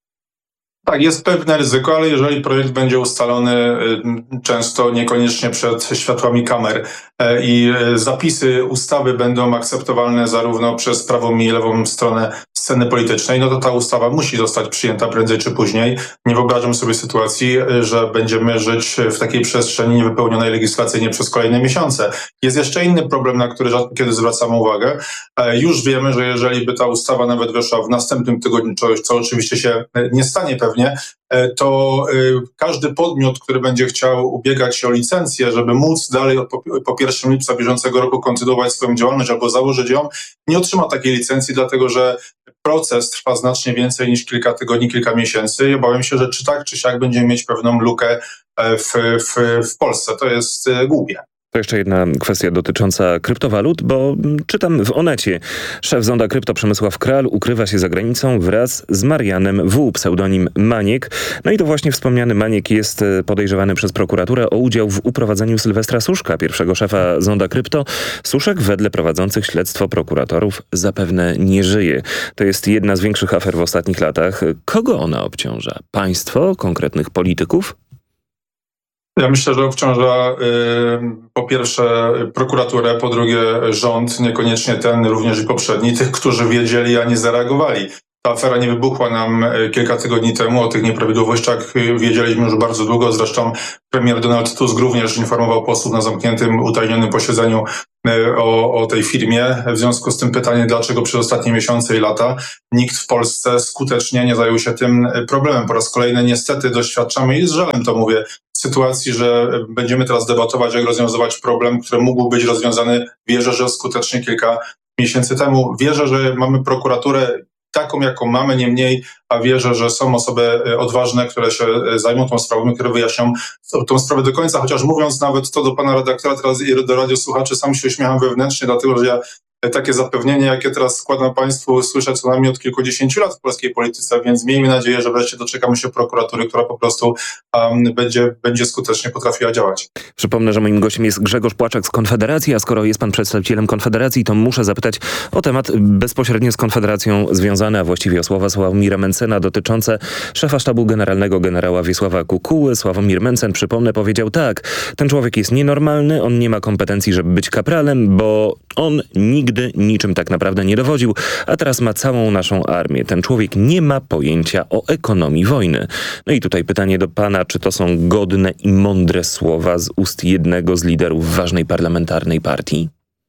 Tak, jest pewne ryzyko, ale jeżeli projekt będzie ustalony często niekoniecznie przed światłami kamer i zapisy ustawy będą akceptowalne zarówno przez prawą i lewą stronę sceny politycznej, no to ta ustawa musi zostać przyjęta prędzej czy później. Nie wyobrażam sobie sytuacji, że będziemy żyć w takiej przestrzeni niewypełnionej legislacyjnie przez kolejne miesiące. Jest jeszcze inny problem, na który rzadko kiedy zwracamy uwagę. Już wiemy, że jeżeli by ta ustawa nawet weszła w następnym tygodniu, co, co oczywiście się nie stanie pewnie, to każdy podmiot, który będzie chciał ubiegać się o licencję, żeby móc dalej po, po pierwszego lipca bieżącego roku kontynuować swoją działalność albo założyć ją, nie otrzyma takiej licencji, dlatego że proces trwa znacznie więcej niż kilka tygodni, kilka miesięcy i obawiam się, że czy tak, czy siak będziemy mieć pewną lukę w, w, w Polsce. To jest głupie. To jeszcze jedna kwestia dotycząca kryptowalut, bo czytam w Onecie. Szef Zonda Krypto Przemysław Kral ukrywa się za granicą wraz z Marianem W., pseudonim Maniek. No i to właśnie wspomniany Maniek jest podejrzewany przez prokuraturę o udział w uprowadzeniu Sylwestra Suszka, pierwszego szefa Zonda Krypto. Suszek wedle prowadzących śledztwo prokuratorów zapewne nie żyje. To jest jedna z większych afer w ostatnich latach. Kogo ona obciąża? Państwo? Konkretnych polityków? Ja myślę, że obciąża y, po pierwsze prokuraturę, po drugie rząd, niekoniecznie ten, również i poprzedni, tych, którzy wiedzieli, a nie zareagowali. Ta afera nie wybuchła nam kilka tygodni temu. O tych nieprawidłowościach wiedzieliśmy już bardzo długo. Zresztą premier Donald Tusk również informował posłów na zamkniętym, utajnionym posiedzeniu o, o tej firmie. W związku z tym pytanie, dlaczego przez ostatnie miesiące i lata nikt w Polsce skutecznie nie zajął się tym problemem. Po raz kolejny niestety doświadczamy, i z żalem to mówię, sytuacji, że będziemy teraz debatować, jak rozwiązywać problem, który mógł być rozwiązany, wierzę, że skutecznie kilka miesięcy temu. Wierzę, że mamy prokuraturę taką, jaką mamy, nie mniej, a wierzę, że są osoby odważne, które się zajmą tą sprawą, które wyjaśnią tą sprawę do końca, chociaż mówiąc nawet to do pana redaktora teraz i do radiosłuchaczy, sam się uśmiecham wewnętrznie, dlatego że ja takie zapewnienie, jakie teraz składam państwu, słyszę co najmniej od kilkudziesięciu lat w polskiej polityce, więc miejmy nadzieję, że wreszcie doczekamy się prokuratury, która po prostu um, będzie, będzie skutecznie potrafiła działać. Przypomnę, że moim gościem jest Grzegorz Płaczek z Konfederacji, a skoro jest pan przedstawicielem Konfederacji, to muszę zapytać o temat bezpośrednio z Konfederacją związany, a właściwie o słowa Sławomira Mentzena dotyczące szefa sztabu generalnego generała Wiesława Kukuły. Sławomir Mentzen, przypomnę, powiedział tak: ten człowiek jest nienormalny, on nie ma kompetencji, żeby być kapralem, bo on nigdy niczym tak naprawdę nie dowodził, a teraz ma całą naszą armię. Ten człowiek nie ma pojęcia o ekonomii wojny. No i tutaj pytanie do pana, czy to są godne i mądre słowa z ust jednego z liderów ważnej parlamentarnej partii?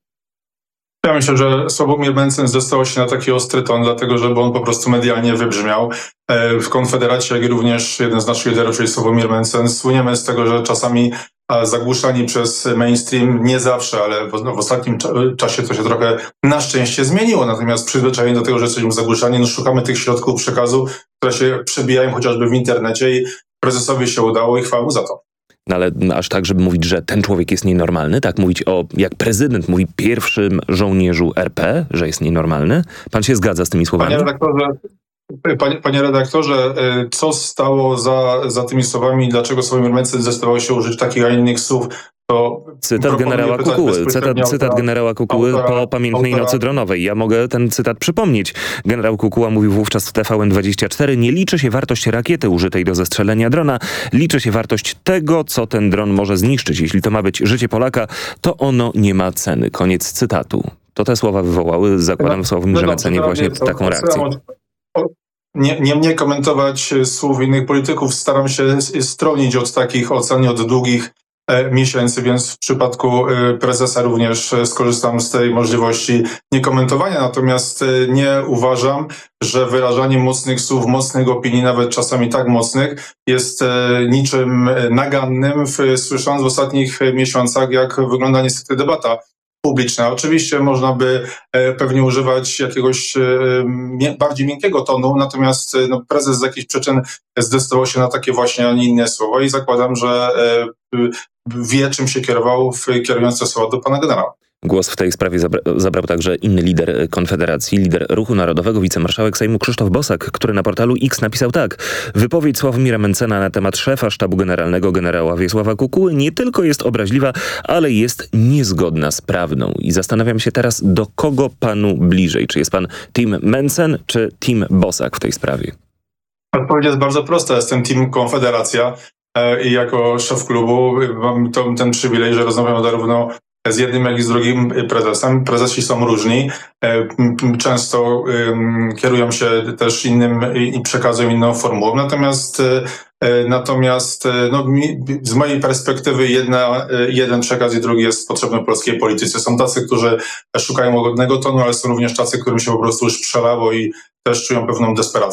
Ja myślę, że Sławomir Mentzen zdecydował się na taki ostry ton, dlatego żeby on po prostu medialnie wybrzmiał. W Konfederacji, jak i również jeden z naszych liderów, czyli Sławomir Mentzen, słyniemy z tego, że czasami zagłuszani przez mainstream, nie zawsze, ale w, w ostatnim cza- czasie to się trochę na szczęście zmieniło. Natomiast przyzwyczajeni do tego, że jesteśmy zagłuszani, no szukamy tych środków przekazu, które się przebijają chociażby w internecie i prezesowi się udało i chwała mu za to. No ale aż tak, żeby mówić, że ten człowiek jest nienormalny, tak mówić o, jak prezydent mówi, pierwszym żołnierzu R P, że jest nienormalny? Pan się zgadza z tymi słowami? Panie redaktorze, Panie, panie redaktorze, co stało za, za tymi słowami? Dlaczego Sławomir Mentzen zdecydował się użyć takich, a innych słów? To cytat generała Kukuły. Cytat, cytat generała Kukuły autora, po pamiętnej autora. nocy dronowej. Ja mogę ten cytat przypomnieć. Generał Kukuła mówił wówczas w T V N dwadzieścia cztery: nie liczy się wartość rakiety użytej do zestrzelenia drona, liczy się wartość tego, co ten dron może zniszczyć. Jeśli to ma być życie Polaka, to ono nie ma ceny. Koniec cytatu. To te słowa wywołały, zakładam, w Sławomirze Mentzenie właśnie taką reakcję. Nie, nie mnie komentować słów innych polityków. Staram się stronić od takich ocen, od długich e, miesięcy, więc w przypadku e, prezesa również e, skorzystam z tej możliwości niekomentowania. Natomiast e, nie uważam, że wyrażanie mocnych słów, mocnych opinii, nawet czasami tak mocnych, jest e, niczym nagannym, w, słysząc w ostatnich miesiącach, jak wygląda niestety debata publiczna. Oczywiście można by e, pewnie używać jakiegoś e, mie- bardziej miękkiego tonu, natomiast e, no, prezes z jakichś przyczyn zdecydował się na takie właśnie, a nie inne słowa i zakładam, że e, wie, czym się kierował, w, kierując te słowa do pana generała. Głos w tej sprawie zabra- zabrał także inny lider Konfederacji, lider Ruchu Narodowego, wicemarszałek Sejmu Krzysztof Bosak, który na portalu X napisał tak: wypowiedź Sławomira Mentzena na temat szefa sztabu generalnego generała Wiesława Kukuły nie tylko jest obraźliwa, ale jest niezgodna z prawdą. I zastanawiam się teraz, do kogo panu bliżej? Czy jest pan team Mentzen, czy team Bosak w tej sprawie? Odpowiedź jest bardzo prosta. Jestem team Konfederacja i jako szef klubu mam to, ten przywilej, że rozmawiam zarówno z jednym, jak i z drugim prezesem. Prezesi są różni, często um, kierują się też innym i przekazują inną formułą. Natomiast, natomiast no, z mojej perspektywy jedna, jeden przekaz i drugi jest potrzebny w polskiej polityce. Są tacy, którzy szukają łagodnego tonu, ale są również tacy, którym się po prostu już przelało i też czują pewną desperację.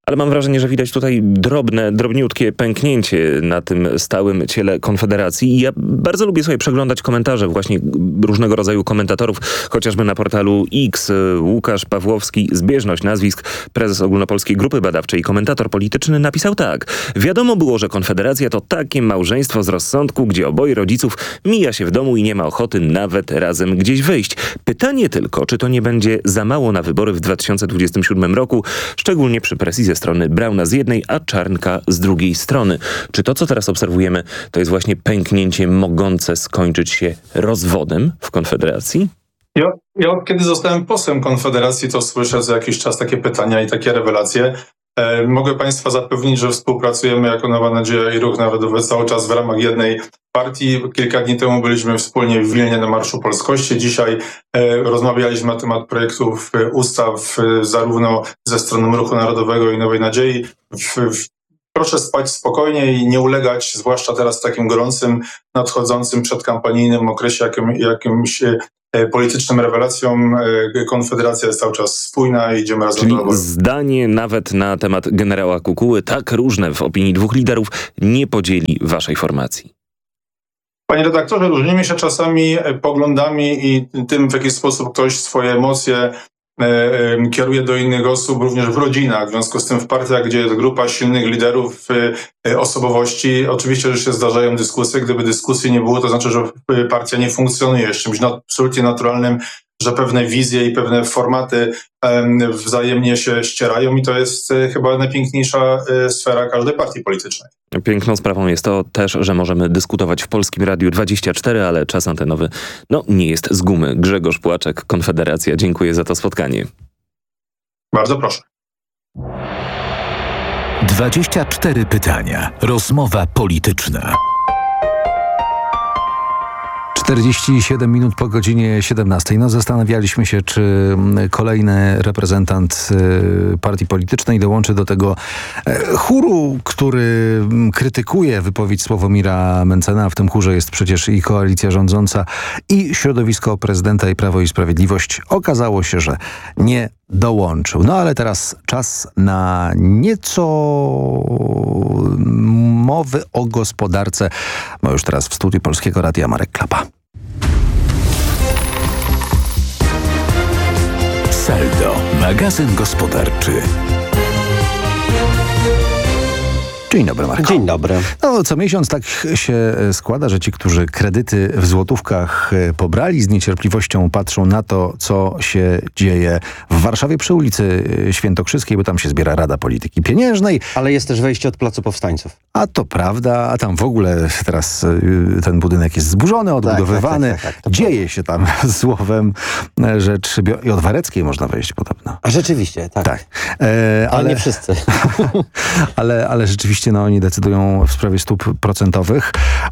Ale mam wrażenie, że widać tutaj drobne, drobniutkie pęknięcie na tym stałym ciele Konfederacji. I ja bardzo lubię sobie przeglądać komentarze właśnie różnego rodzaju komentatorów, chociażby na portalu X. Łukasz Pawłowski, zbieżność nazwisk, prezes Ogólnopolskiej Grupy Badawczej i komentator polityczny, napisał tak. Wiadomo było, że Konfederacja to takie małżeństwo z rozsądku, gdzie oboje rodziców mija się w domu i nie ma ochoty nawet razem gdzieś wyjść. Pytanie tylko, czy to nie będzie za mało na wybory w dwa tysiące dwudziestym siódmym roku, szczególnie przy presji ze strony Brauna z jednej, a Czarnka z drugiej strony. Czy to, co teraz obserwujemy, to jest właśnie pęknięcie mogące skończyć się rozwodem w Konfederacji? Ja, ja kiedy zostałem posłem Konfederacji, to słyszę co jakiś czas takie pytania i takie rewelacje. E, mogę Państwa zapewnić, że współpracujemy jako Nowa Nadzieja i Ruch Narodowy cały czas w ramach jednej partii. Kilka dni temu byliśmy wspólnie w Wilnie na Marszu Polskości. Dzisiaj e, rozmawialiśmy na temat projektów e, ustaw e, zarówno ze strony Ruchu Narodowego i Nowej Nadziei. W, w, Proszę spać spokojnie i nie ulegać, zwłaszcza teraz w takim gorącym, nadchodzącym przedkampanijnym okresie jakim, jakimś e, politycznym rewelacjom. E, Konfederacja jest cały czas spójna i idziemy razem Czyli do wyborów. Zdanie nawet na temat generała Kukuły, tak różne w opinii dwóch liderów, nie podzieli waszej formacji. Panie redaktorze, różnimy się czasami poglądami i tym, w jaki sposób ktoś swoje emocje kieruje do innych osób, również w rodzinach. W związku z tym w partiach, gdzie jest grupa silnych liderów, osobowości, oczywiście, że się zdarzają dyskusje. Gdyby dyskusji nie było, to znaczy, że partia nie funkcjonuje. Jest czymś absolutnie naturalnym, że pewne wizje i pewne formaty wzajemnie się ścierają i to jest chyba najpiękniejsza sfera każdej partii politycznej. Piękną sprawą jest to też, że możemy dyskutować w Polskim Radiu dwadzieścia cztery, ale czas antenowy no nie jest z gumy. Grzegorz Płaczek, Konfederacja. Dziękuję za to spotkanie. Bardzo proszę. dwadzieścia cztery pytania. Rozmowa polityczna. czterdzieści siedem minut po godzinie siedemnastej. No zastanawialiśmy się, czy kolejny reprezentant partii politycznej dołączy do tego chóru, który krytykuje wypowiedź Sławomira Mentzena. W tym chórze jest przecież i koalicja rządząca, i środowisko prezydenta i Prawo i Sprawiedliwość. Okazało się, że nie dołączył. No ale teraz czas na nieco mowy o gospodarce. Bo już teraz w studiu Polskiego Radia Marek Klapa. Saldo, magazyn gospodarczy. Dzień dobry, Marko. Dzień dobry. No, co miesiąc tak się składa, że ci, którzy kredyty w złotówkach pobrali, z niecierpliwością patrzą na to, co się dzieje w Warszawie przy ulicy Świętokrzyskiej, bo tam się zbiera Rada Polityki Pieniężnej. Ale jest też wejście od Placu Powstańców. A to prawda, a tam w ogóle teraz ten budynek jest zburzony, odbudowywany. Tak, tak, tak, tak, dzieje się tam słowem rzecz. I od Wareckiej można wejść podobno. A rzeczywiście, tak. tak. E, ale, ale nie wszyscy. ale, ale rzeczywiście no, oni decydują w sprawie stóp procentowych.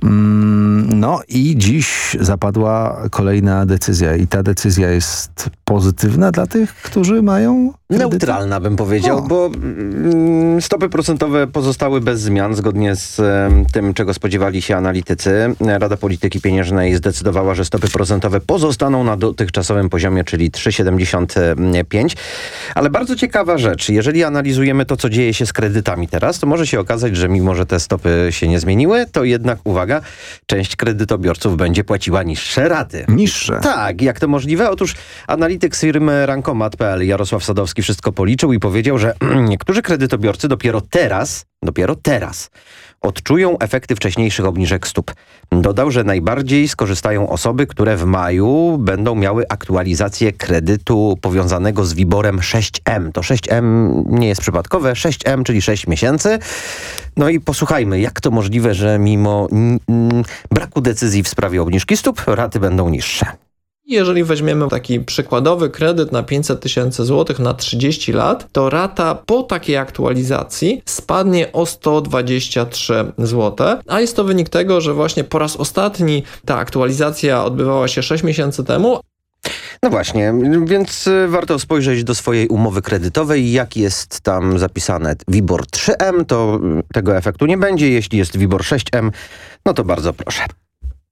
No i dziś zapadła kolejna decyzja i ta decyzja jest pozytywna dla tych, którzy mają kredyty? Neutralna bym powiedział, o. bo mm, stopy procentowe pozostały bez zmian zgodnie z e, tym, czego spodziewali się analitycy. Rada Polityki Pieniężnej zdecydowała, że stopy procentowe pozostaną na dotychczasowym poziomie, czyli trzy przecinek siedemdziesiąt pięć. Ale bardzo ciekawa rzecz, jeżeli analizujemy to, co dzieje się z kredytami teraz, to może się okazać, że mimo, że te stopy się nie zmieniły, to jednak, uwaga, część kredytobiorców będzie płaciła niższe raty. Niższe? Tak, jak to możliwe? Otóż analityk z firmy Rankomat kropka p l Jarosław Sadowski wszystko policzył i powiedział, że niektórzy kredytobiorcy dopiero teraz, dopiero teraz odczują efekty wcześniejszych obniżek stóp. Dodał, że najbardziej skorzystają osoby, które w maju będą miały aktualizację kredytu powiązanego z WIBOR-em sześć M. To sześć M nie jest przypadkowe, sześć M, czyli sześć miesięcy. No i posłuchajmy, jak to możliwe, że mimo mm, braku decyzji w sprawie obniżki stóp, raty będą niższe. Jeżeli weźmiemy taki przykładowy kredyt na pięćset tysięcy złotych na trzydzieści lat, to rata po takiej aktualizacji spadnie o sto dwadzieścia trzy złote, a jest to wynik tego, że właśnie po raz ostatni ta aktualizacja odbywała się sześć miesięcy temu. No właśnie, więc warto spojrzeć do swojej umowy kredytowej. Jak jest tam zapisane WIBOR trzy M, to tego efektu nie będzie. Jeśli jest WIBOR sześć M, no to bardzo proszę.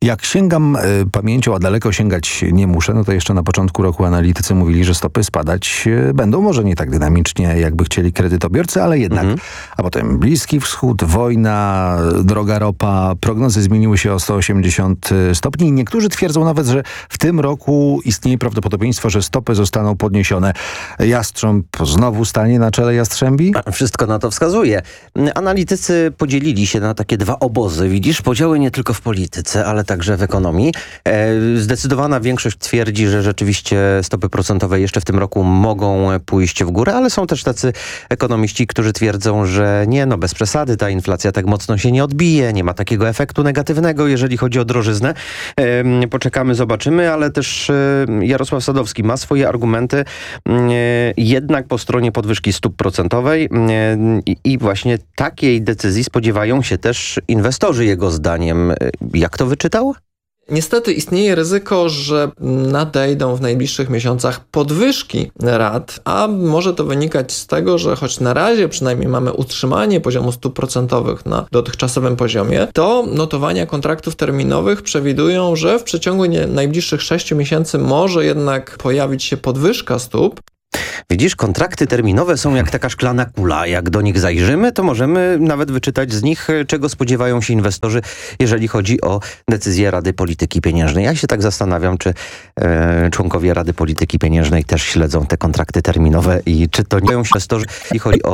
Jak sięgam y, pamięcią, a daleko sięgać nie muszę, no to jeszcze na początku roku analitycy mówili, że stopy spadać y, będą może nie tak dynamicznie, jakby chcieli kredytobiorcy, ale jednak. Mhm. A potem Bliski Wschód, wojna, droga ropa, prognozy zmieniły się o sto osiemdziesiąt stopni. Niektórzy twierdzą nawet, że w tym roku istnieje prawdopodobieństwo, że stopy zostaną podniesione. Jastrząb znowu stanie na czele Jastrzębi? Wszystko na to wskazuje. Analitycy podzielili się na takie dwa obozy. Widzisz, podziały nie tylko w polityce, ale także w ekonomii. Zdecydowana większość twierdzi, że rzeczywiście stopy procentowe jeszcze w tym roku mogą pójść w górę, ale są też tacy ekonomiści, którzy twierdzą, że nie, no bez przesady, ta inflacja tak mocno się nie odbije, nie ma takiego efektu negatywnego, jeżeli chodzi o drożyznę. Poczekamy, zobaczymy, ale też Jarosław Sadowski ma swoje argumenty jednak po stronie podwyżki stóp procentowej i właśnie takiej decyzji spodziewają się też inwestorzy, jego zdaniem. Jak to wyczytał? Niestety istnieje ryzyko, że nadejdą w najbliższych miesiącach podwyżki rat, a może to wynikać z tego, że choć na razie przynajmniej mamy utrzymanie poziomu stóp procentowych na dotychczasowym poziomie, to notowania kontraktów terminowych przewidują, że w przeciągu nie, najbliższych sześciu miesięcy może jednak pojawić się podwyżka stóp. Widzisz, kontrakty terminowe są jak taka szklana kula. Jak do nich zajrzymy, to możemy nawet wyczytać z nich, czego spodziewają się inwestorzy, jeżeli chodzi o decyzje Rady Polityki Pieniężnej. Ja się tak zastanawiam, czy e, członkowie Rady Polityki Pieniężnej też śledzą te kontrakty terminowe i czy to nie są inwestorzy, jeżeli chodzi o